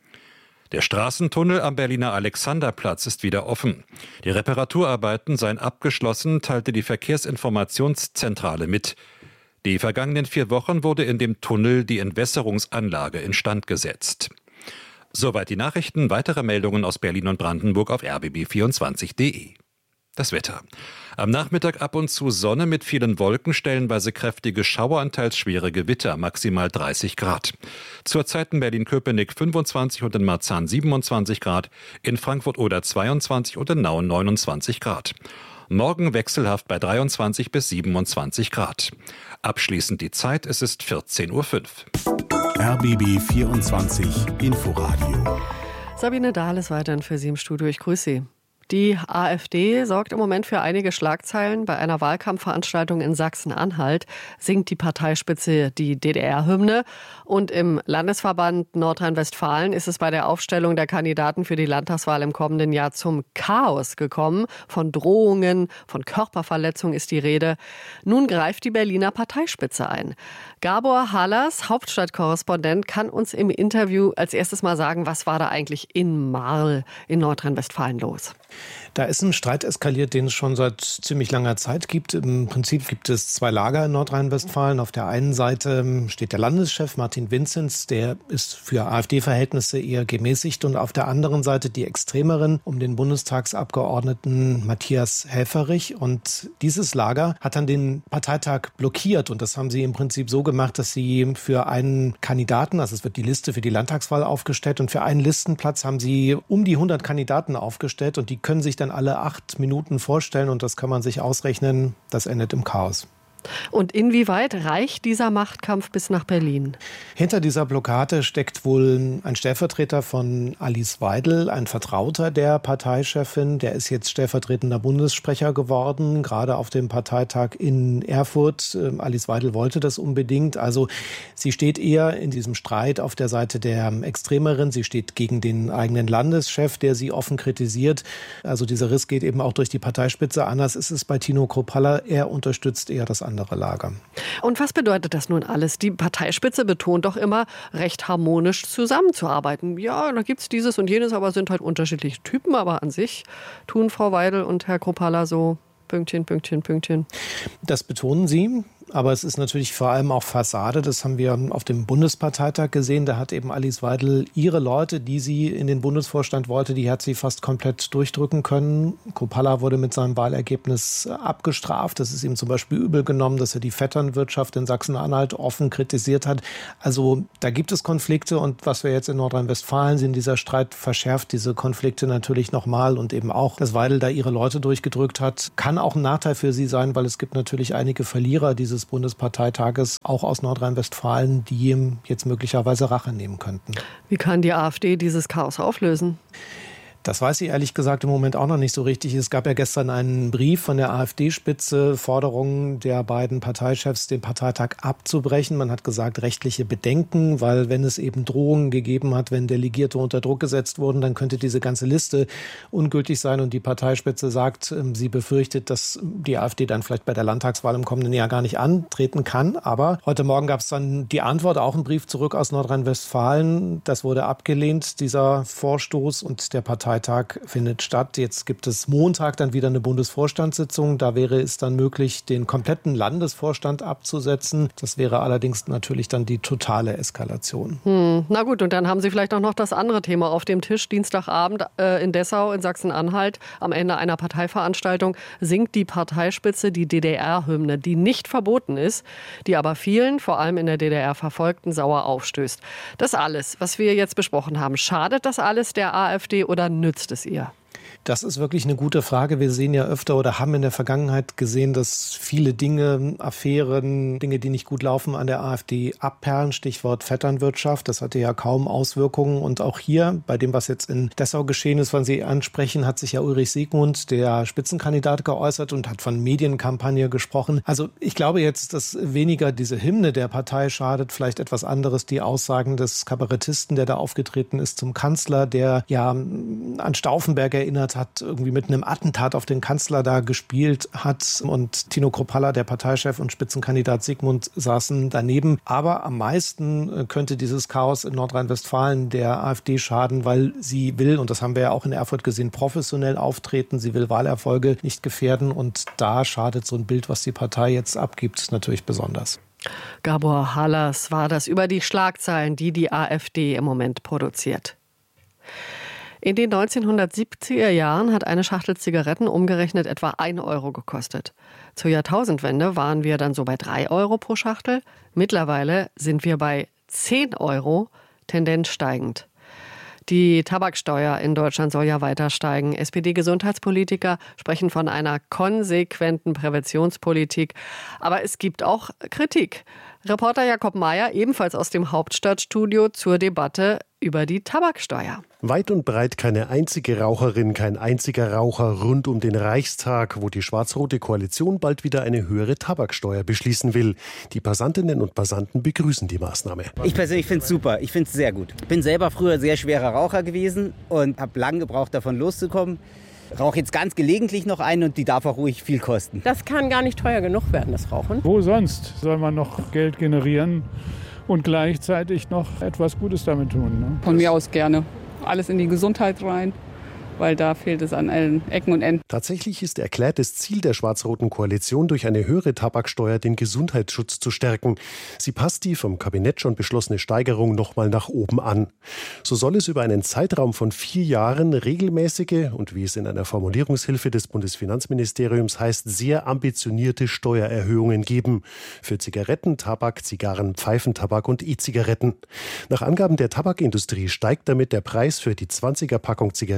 Der Straßentunnel am Berliner Alexanderplatz ist wieder offen. Die Reparaturarbeiten seien abgeschlossen, teilte die Verkehrsinformationszentrale mit. Die vergangenen vier Wochen wurde in dem Tunnel die Entwässerungsanlage instand gesetzt. Soweit die Nachrichten. Weitere Meldungen aus Berlin und Brandenburg auf r b b vierundzwanzig punkt d e. Das Wetter. Am Nachmittag ab und zu Sonne mit vielen Wolken, stellenweise kräftige Schauer, teils schwere Gewitter, maximal dreißig Grad. Zurzeit in Berlin-Köpenick fünfundzwanzig und in Marzahn siebenundzwanzig Grad, in Frankfurt-Oder zweiundzwanzig und in Nauen neunundzwanzig Grad. Morgen wechselhaft bei dreiundzwanzig bis siebenundzwanzig Grad. Abschließend die Zeit, es ist vierzehn Uhr fünf. R B B vierundzwanzig Inforadio. Sabine Dahl ist weiterhin für Sie im Studio. Ich grüße Sie. Die AfD sorgt im Moment für einige Schlagzeilen. Bei einer Wahlkampfveranstaltung in Sachsen-Anhalt singt die Parteispitze die D D R-Hymne. Und im Landesverband Nordrhein-Westfalen ist es bei der Aufstellung der Kandidaten für die Landtagswahl im kommenden Jahr zum Chaos gekommen. Von Drohungen, von Körperverletzung ist die Rede. Nun greift die Berliner Parteispitze ein. Gabor Hallas, Hauptstadtkorrespondent, kann uns im Interview als erstes mal sagen, was war da eigentlich in Marl in Nordrhein-Westfalen los? Da ist ein Streit eskaliert, den es schon seit ziemlich langer Zeit gibt. Im Prinzip gibt es zwei Lager in Nordrhein-Westfalen. Auf der einen Seite steht der Landeschef Martin Vinzenz, der ist für AfD-Verhältnisse eher gemäßigt. Und auf der anderen Seite die Extremeren um den Bundestagsabgeordneten Matthias Helfferich. Und dieses Lager hat dann den Parteitag blockiert. Und das haben sie im Prinzip so gemacht, dass sie für einen Kandidaten, also es wird die Liste für die Landtagswahl aufgestellt, und für einen Listenplatz haben sie um die hundert Kandidaten aufgestellt. Und die können sich dann alle acht Minuten vorstellen und das kann man sich ausrechnen, das endet im Chaos. Und inwieweit reicht dieser Machtkampf bis nach Berlin? Hinter dieser Blockade steckt wohl ein Stellvertreter von Alice Weidel, ein Vertrauter der Parteichefin. Der ist jetzt stellvertretender Bundessprecher geworden, gerade auf dem Parteitag in Erfurt. Alice Weidel wollte das unbedingt. Also sie steht eher in diesem Streit auf der Seite der Extremeren. Sie steht gegen den eigenen Landeschef, der sie offen kritisiert. Also dieser Riss geht eben auch durch die Parteispitze. Anders ist es bei Tino Kruppalla. Er unterstützt eher das andere Lager. Und was bedeutet das nun alles? Die Parteispitze betont doch immer, recht harmonisch zusammenzuarbeiten. Ja, da gibt es dieses und jenes, aber sind halt unterschiedliche Typen. Aber an sich tun Frau Weidel und Herr Kruppalla so Pünktchen, Pünktchen, Pünktchen. Das betonen sie. Aber es ist natürlich vor allem auch Fassade. Das haben wir auf dem Bundesparteitag gesehen. Da hat eben Alice Weidel ihre Leute, die sie in den Bundesvorstand wollte, die hat sie fast komplett durchdrücken können. Kruppalla wurde mit seinem Wahlergebnis abgestraft. Das ist ihm zum Beispiel übel genommen, dass er die Vetternwirtschaft in Sachsen-Anhalt offen kritisiert hat. Also da gibt es Konflikte. Und was wir jetzt in Nordrhein-Westfalen sehen, dieser Streit verschärft diese Konflikte natürlich nochmal. Und eben auch, dass Weidel da ihre Leute durchgedrückt hat, kann auch ein Nachteil für sie sein, weil es gibt natürlich einige Verlierer dieses Bundesparteitages, auch aus Nordrhein-Westfalen, die jetzt möglicherweise Rache nehmen könnten. Wie kann die AfD dieses Chaos auflösen? Das weiß ich ehrlich gesagt im Moment auch noch nicht so richtig. Es gab ja gestern einen Brief von der AfD-Spitze, Forderungen der beiden Parteichefs, den Parteitag abzubrechen. Man hat gesagt, rechtliche Bedenken, weil wenn es eben Drohungen gegeben hat, wenn Delegierte unter Druck gesetzt wurden, dann könnte diese ganze Liste ungültig sein. Und die Parteispitze sagt, sie befürchtet, dass die AfD dann vielleicht bei der Landtagswahl im kommenden Jahr gar nicht antreten kann. Aber heute Morgen gab es dann die Antwort, auch ein Brief zurück aus Nordrhein-Westfalen. Das wurde abgelehnt, dieser Vorstoß, und der Parteitag findet statt. Jetzt gibt es Montag dann wieder eine Bundesvorstandssitzung. Da wäre es dann möglich, den kompletten Landesvorstand abzusetzen. Das wäre allerdings natürlich dann die totale Eskalation. Hm, na gut, und dann haben Sie vielleicht auch noch das andere Thema auf dem Tisch. Dienstagabend äh, in Dessau in Sachsen-Anhalt. Am Ende einer Parteiveranstaltung singt die Parteispitze die D D R-Hymne, die nicht verboten ist, die aber vielen, vor allem in der D D R Verfolgten, sauer aufstößt. Das alles, was wir jetzt besprochen haben, schadet das alles der AfD oder nützt es ihr? Das ist wirklich eine gute Frage. Wir sehen ja öfter oder haben in der Vergangenheit gesehen, dass viele Dinge, Affären, Dinge, die nicht gut laufen, an der AfD abperlen. Stichwort Vetternwirtschaft. Das hatte ja kaum Auswirkungen. Und auch hier, bei dem, was jetzt in Dessau geschehen ist, was Sie ansprechen, hat sich ja Ulrich Siegmund, der Spitzenkandidat, geäußert und hat von Medienkampagne gesprochen. Also ich glaube jetzt, dass weniger diese Hymne der Partei schadet, vielleicht etwas anderes, die Aussagen des Kabarettisten, der da aufgetreten ist, zum Kanzler, der ja an Stauffenberg erinnert hat, irgendwie mit einem Attentat auf den Kanzler da gespielt hat. Und Tino Kruppalla, der Parteichef und Spitzenkandidat Siegmund, saßen daneben. Aber am meisten könnte dieses Chaos in Nordrhein-Westfalen der AfD schaden, weil sie will, und das haben wir ja auch in Erfurt gesehen, professionell auftreten. Sie will Wahlerfolge nicht gefährden. Und da schadet so ein Bild, was die Partei jetzt abgibt, natürlich besonders. Gabor Halas war das über die Schlagzeilen, die die AfD im Moment produziert. In den neunzehnhundertsiebziger Jahren hat eine Schachtel Zigaretten umgerechnet etwa ein Euro gekostet. Zur Jahrtausendwende waren wir dann so bei drei Euro pro Schachtel. Mittlerweile sind wir bei zehn Euro, Tendenz steigend. Die Tabaksteuer in Deutschland soll ja weiter steigen. S P D-Gesundheitspolitiker sprechen von einer konsequenten Präventionspolitik. Aber es gibt auch Kritik. Reporter Jakob Mayer, ebenfalls aus dem Hauptstadtstudio, zur Debatte über die Tabaksteuer. Weit und breit keine einzige Raucherin, kein einziger Raucher rund um den Reichstag, wo die schwarz-rote Koalition bald wieder eine höhere Tabaksteuer beschließen will. Die Passantinnen und Passanten begrüßen die Maßnahme. Ich persönlich finde es super, ich finde es sehr gut. Ich bin selber früher sehr schwerer Raucher gewesen und habe lange gebraucht, davon loszukommen. Rauche jetzt ganz gelegentlich noch ein und die darf auch ruhig viel kosten. Das kann gar nicht teuer genug werden, das Rauchen. Wo sonst soll man noch Geld generieren und gleichzeitig noch etwas Gutes damit tun? Ne? Von mir aus gerne. Alles in die Gesundheit rein, weil da fehlt es an allen Ecken und Enden. Tatsächlich ist erklärtes Ziel der schwarz-roten Koalition, durch eine höhere Tabaksteuer den Gesundheitsschutz zu stärken. Sie passt die vom Kabinett schon beschlossene Steigerung nochmal nach oben an. So soll es über einen Zeitraum von vier Jahren regelmäßige und, wie es in einer Formulierungshilfe des Bundesfinanzministeriums heißt, sehr ambitionierte Steuererhöhungen geben. Für Zigaretten, Tabak, Zigarren, Pfeifentabak und E-Zigaretten. Nach Angaben der Tabakindustrie steigt damit der Preis für die zwanziger Packung Zigaretten jede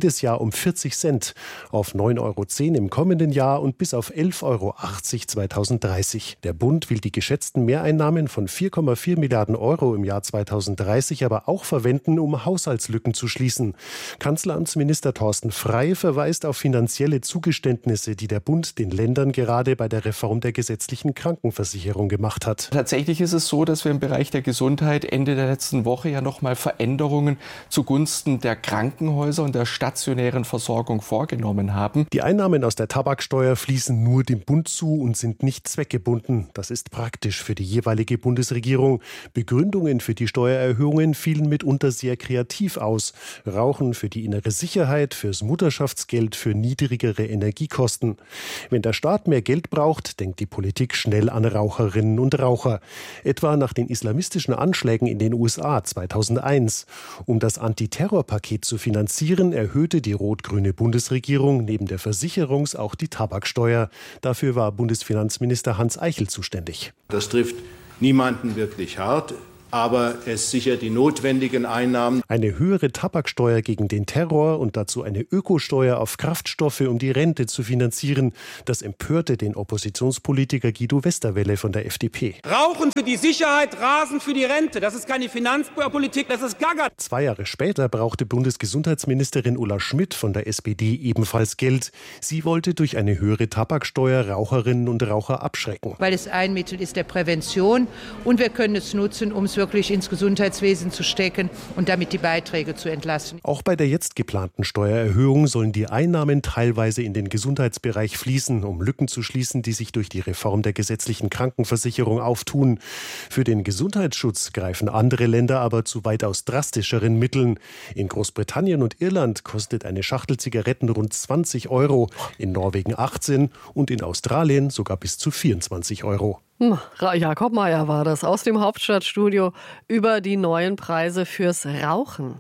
jedes Jahr um vierzig Cent auf neun Euro zehn im kommenden Jahr und bis auf elf Euro achtzig zweitausenddreißig. Der Bund will die geschätzten Mehreinnahmen von vier Komma vier Milliarden Euro im Jahr zweitausenddreißig aber auch verwenden, um Haushaltslücken zu schließen. Kanzleramtsminister Thorsten Frey verweist auf finanzielle Zugeständnisse, die der Bund den Ländern gerade bei der Reform der gesetzlichen Krankenversicherung gemacht hat. Tatsächlich ist es so, dass wir im Bereich der Gesundheit Ende der letzten Woche ja nochmal Veränderungen zugunsten der Krankenhäuser und der stationären Versorgung vorgenommen haben. Die Einnahmen aus der Tabaksteuer fließen nur dem Bund zu und sind nicht zweckgebunden. Das ist praktisch für die jeweilige Bundesregierung. Begründungen für die Steuererhöhungen fielen mitunter sehr kreativ aus. Rauchen für die innere Sicherheit, fürs Mutterschaftsgeld, für niedrigere Energiekosten. Wenn der Staat mehr Geld braucht, denkt die Politik schnell an Raucherinnen und Raucher. Etwa nach den islamistischen Anschlägen in den U S A zweitausendeins. Um das Antiterrorpaket zu finanzieren, erhöhte die rot-grüne Bundesregierung neben der Versicherungs- auch die Tabaksteuer. Dafür war Bundesfinanzminister Hans Eichel zuständig. Das trifft niemanden wirklich hart. Aber es sichert die notwendigen Einnahmen. Eine höhere Tabaksteuer gegen den Terror und dazu eine Ökosteuer auf Kraftstoffe, um die Rente zu finanzieren. Das empörte den Oppositionspolitiker Guido Westerwelle von der F D P. Rauchen für die Sicherheit, Rasen für die Rente. Das ist keine Finanzpolitik, das ist Gaga. Zwei Jahre später brauchte Bundesgesundheitsministerin Ulla Schmidt von der S P D ebenfalls Geld. Sie wollte durch eine höhere Tabaksteuer Raucherinnen und Raucher abschrecken. Weil es ein Mittel ist der Prävention und wir können es nutzen, um es wirklich ins Gesundheitswesen zu stecken und damit die Beiträge zu entlasten. Auch bei der jetzt geplanten Steuererhöhung sollen die Einnahmen teilweise in den Gesundheitsbereich fließen, um Lücken zu schließen, die sich durch die Reform der gesetzlichen Krankenversicherung auftun. Für den Gesundheitsschutz greifen andere Länder aber zu weitaus drastischeren Mitteln. In Großbritannien und Irland kostet eine Schachtel Zigaretten rund zwanzig Euro, in Norwegen achtzehn und in Australien sogar bis zu vierundzwanzig Euro. Jakob Mayer war das aus dem Hauptstadtstudio über die neuen Preise fürs Rauchen.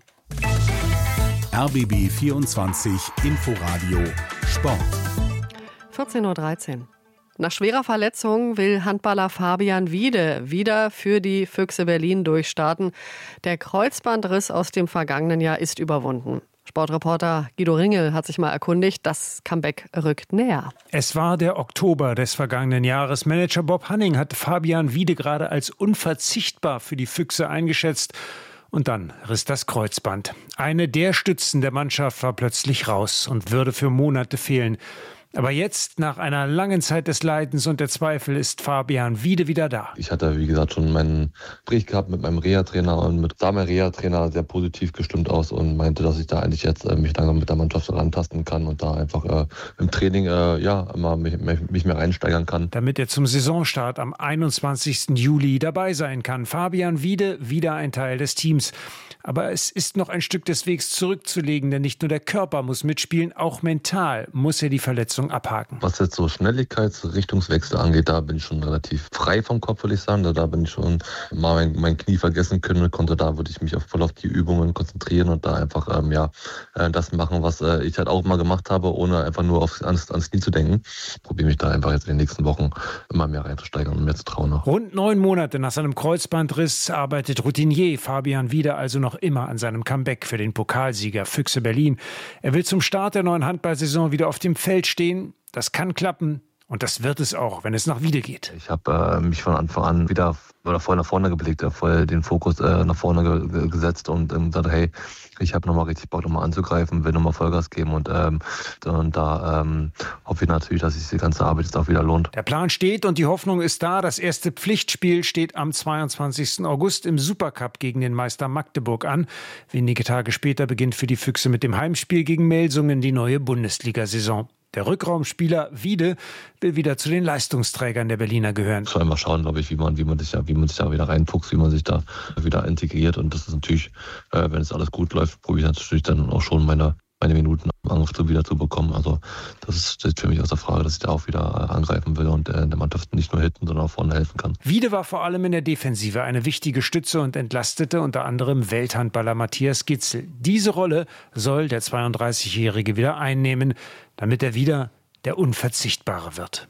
R B B vierundzwanzig Inforadio Sport. vierzehn Uhr dreizehn. Nach schwerer Verletzung will Handballer Fabian Wiede wieder für die Füchse Berlin durchstarten. Der Kreuzbandriss aus dem vergangenen Jahr ist überwunden. Sportreporter Guido Ringel hat sich mal erkundigt, das Comeback rückt näher. Es war der Oktober des vergangenen Jahres. Manager Bob Hanning hat Fabian Wiede gerade als unverzichtbar für die Füchse eingeschätzt. Und dann riss das Kreuzband. Eine der Stützen der Mannschaft war plötzlich raus und würde für Monate fehlen. Aber jetzt, nach einer langen Zeit des Leidens und der Zweifel, ist Fabian Wiede wieder da. Ich hatte, wie gesagt, schon mein Gespräch gehabt mit meinem Reha-Trainer und mit sah mein Reha-Trainer sehr positiv gestimmt aus und meinte, dass ich da eigentlich jetzt äh, mich langsam mit der Mannschaft rantasten kann und da einfach äh, im Training äh, ja immer mich, mich mehr einsteigern kann. Damit er zum Saisonstart am einundzwanzigsten Juli dabei sein kann. Fabian Wiede wieder ein Teil des Teams. Aber es ist noch ein Stück des Wegs zurückzulegen, denn nicht nur der Körper muss mitspielen, auch mental muss er die Verletzung abhaken. Was jetzt so Schnelligkeitsrichtungswechsel angeht, da bin ich schon relativ frei vom Kopf, würde ich sagen. Da, da bin ich schon mal mein, mein Knie vergessen können und konnte da würde ich mich auf, voll auf die Übungen konzentrieren und da einfach ähm, ja äh, das machen, was äh, ich halt auch mal gemacht habe, ohne einfach nur aufs, ans, ans Knie zu denken. Probiere mich da einfach jetzt in den nächsten Wochen immer mehr reinzusteigern und mehr zu trauen. Noch. Rund neun Monate nach seinem Kreuzbandriss arbeitet Routinier Fabian Wiede also noch immer an seinem Comeback für den Pokalsieger Füchse Berlin. Er will zum Start der neuen Handballsaison wieder auf dem Feld stehen. Das kann klappen und das wird es auch, wenn es nach Wiede geht. Ich habe äh, mich von Anfang an wieder oder voll nach vorne geblickt, voll den Fokus äh, nach vorne ge- gesetzt und ähm, gesagt, hey, ich habe nochmal richtig Bock, nochmal anzugreifen, will nochmal Vollgas geben und, ähm, und da ähm, hoffe ich natürlich, dass sich die ganze Arbeit jetzt auch wieder lohnt. Der Plan steht und die Hoffnung ist da. Das erste Pflichtspiel steht am zweiundzwanzigsten August im Supercup gegen den Meister Magdeburg an. Wenige Tage später beginnt für die Füchse mit dem Heimspiel gegen Melsungen die neue Bundesliga-Saison. Der Rückraumspieler Wiede will wieder zu den Leistungsträgern der Berliner gehören. Ich soll einfach schauen, glaube ich, wie man, wie man sich da, wie man sich da wieder reinfuchst, wie man sich da wieder integriert. Und das ist natürlich, äh, wenn es alles gut läuft, probiere ich natürlich dann auch schon meine, meine Minuten am Angriff wieder zu bekommen. Also das ist, steht für mich außer Frage, dass ich da auch wieder angreifen will und äh, der Mannschaft nicht nur hinten, sondern auch vorne helfen kann. Wiede war vor allem in der Defensive eine wichtige Stütze und entlastete unter anderem Welthandballer Matthias Gitzel. Diese Rolle soll der zweiunddreißigjährige wieder einnehmen, damit er wieder der Unverzichtbare wird.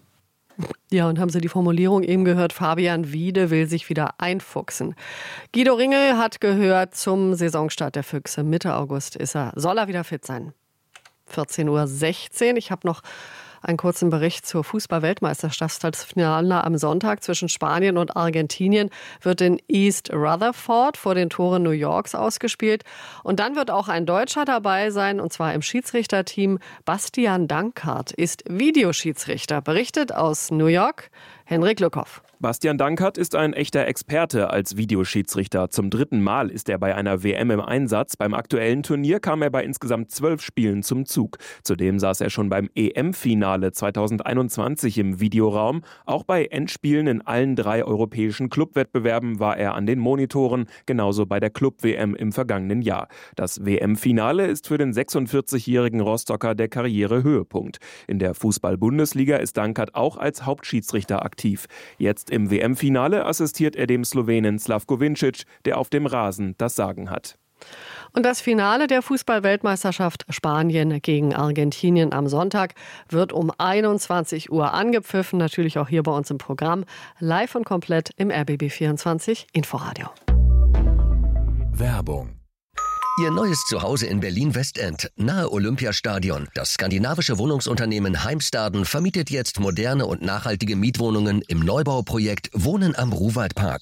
Ja, und haben Sie die Formulierung eben gehört, Fabian Wiede will sich wieder einfuchsen. Guido Ringel hat gehört, zum Saisonstart der Füchse Mitte August ist er, soll er wieder fit sein. vierzehn Uhr sechzehn. Ich habe noch einen kurzen Bericht zur Fußball-Weltmeisterschaft. Das Finale am Sonntag zwischen Spanien und Argentinien wird in East Rutherford vor den Toren New Yorks ausgespielt. Und dann wird auch ein Deutscher dabei sein, und zwar im Schiedsrichterteam. Bastian Dankert ist Videoschiedsrichter. Berichtet aus New York Henrik Lückhoff. Bastian Dankert ist ein echter Experte als Videoschiedsrichter. Zum dritten Mal ist er bei einer W M im Einsatz. Beim aktuellen Turnier kam er bei insgesamt zwölf Spielen zum Zug. Zudem saß er schon beim E M-Finale zweitausendeinundzwanzig im Videoraum. Auch bei Endspielen in allen drei europäischen Clubwettbewerben war er an den Monitoren, genauso bei der Club-W M im vergangenen Jahr. Das W M-Finale ist für den sechsundvierzigjährigen Rostocker der Karrierehöhepunkt. In der Fußball-Bundesliga ist Dankert auch als Hauptschiedsrichter aktiv. Jetzt im W M-Finale assistiert er dem Slowenen Slavko Vincic, der auf dem Rasen das Sagen hat. Und das Finale der Fußball-Weltmeisterschaft Spanien gegen Argentinien am Sonntag wird um einundzwanzig Uhr angepfiffen. Natürlich auch hier bei uns im Programm. Live und komplett im R B B vierundzwanzig Inforadio. Werbung. Ihr neues Zuhause in Berlin-Westend, nahe Olympiastadion. Das skandinavische Wohnungsunternehmen Heimstaden vermietet jetzt moderne und nachhaltige Mietwohnungen im Neubauprojekt Wohnen am Ruhwaldpark.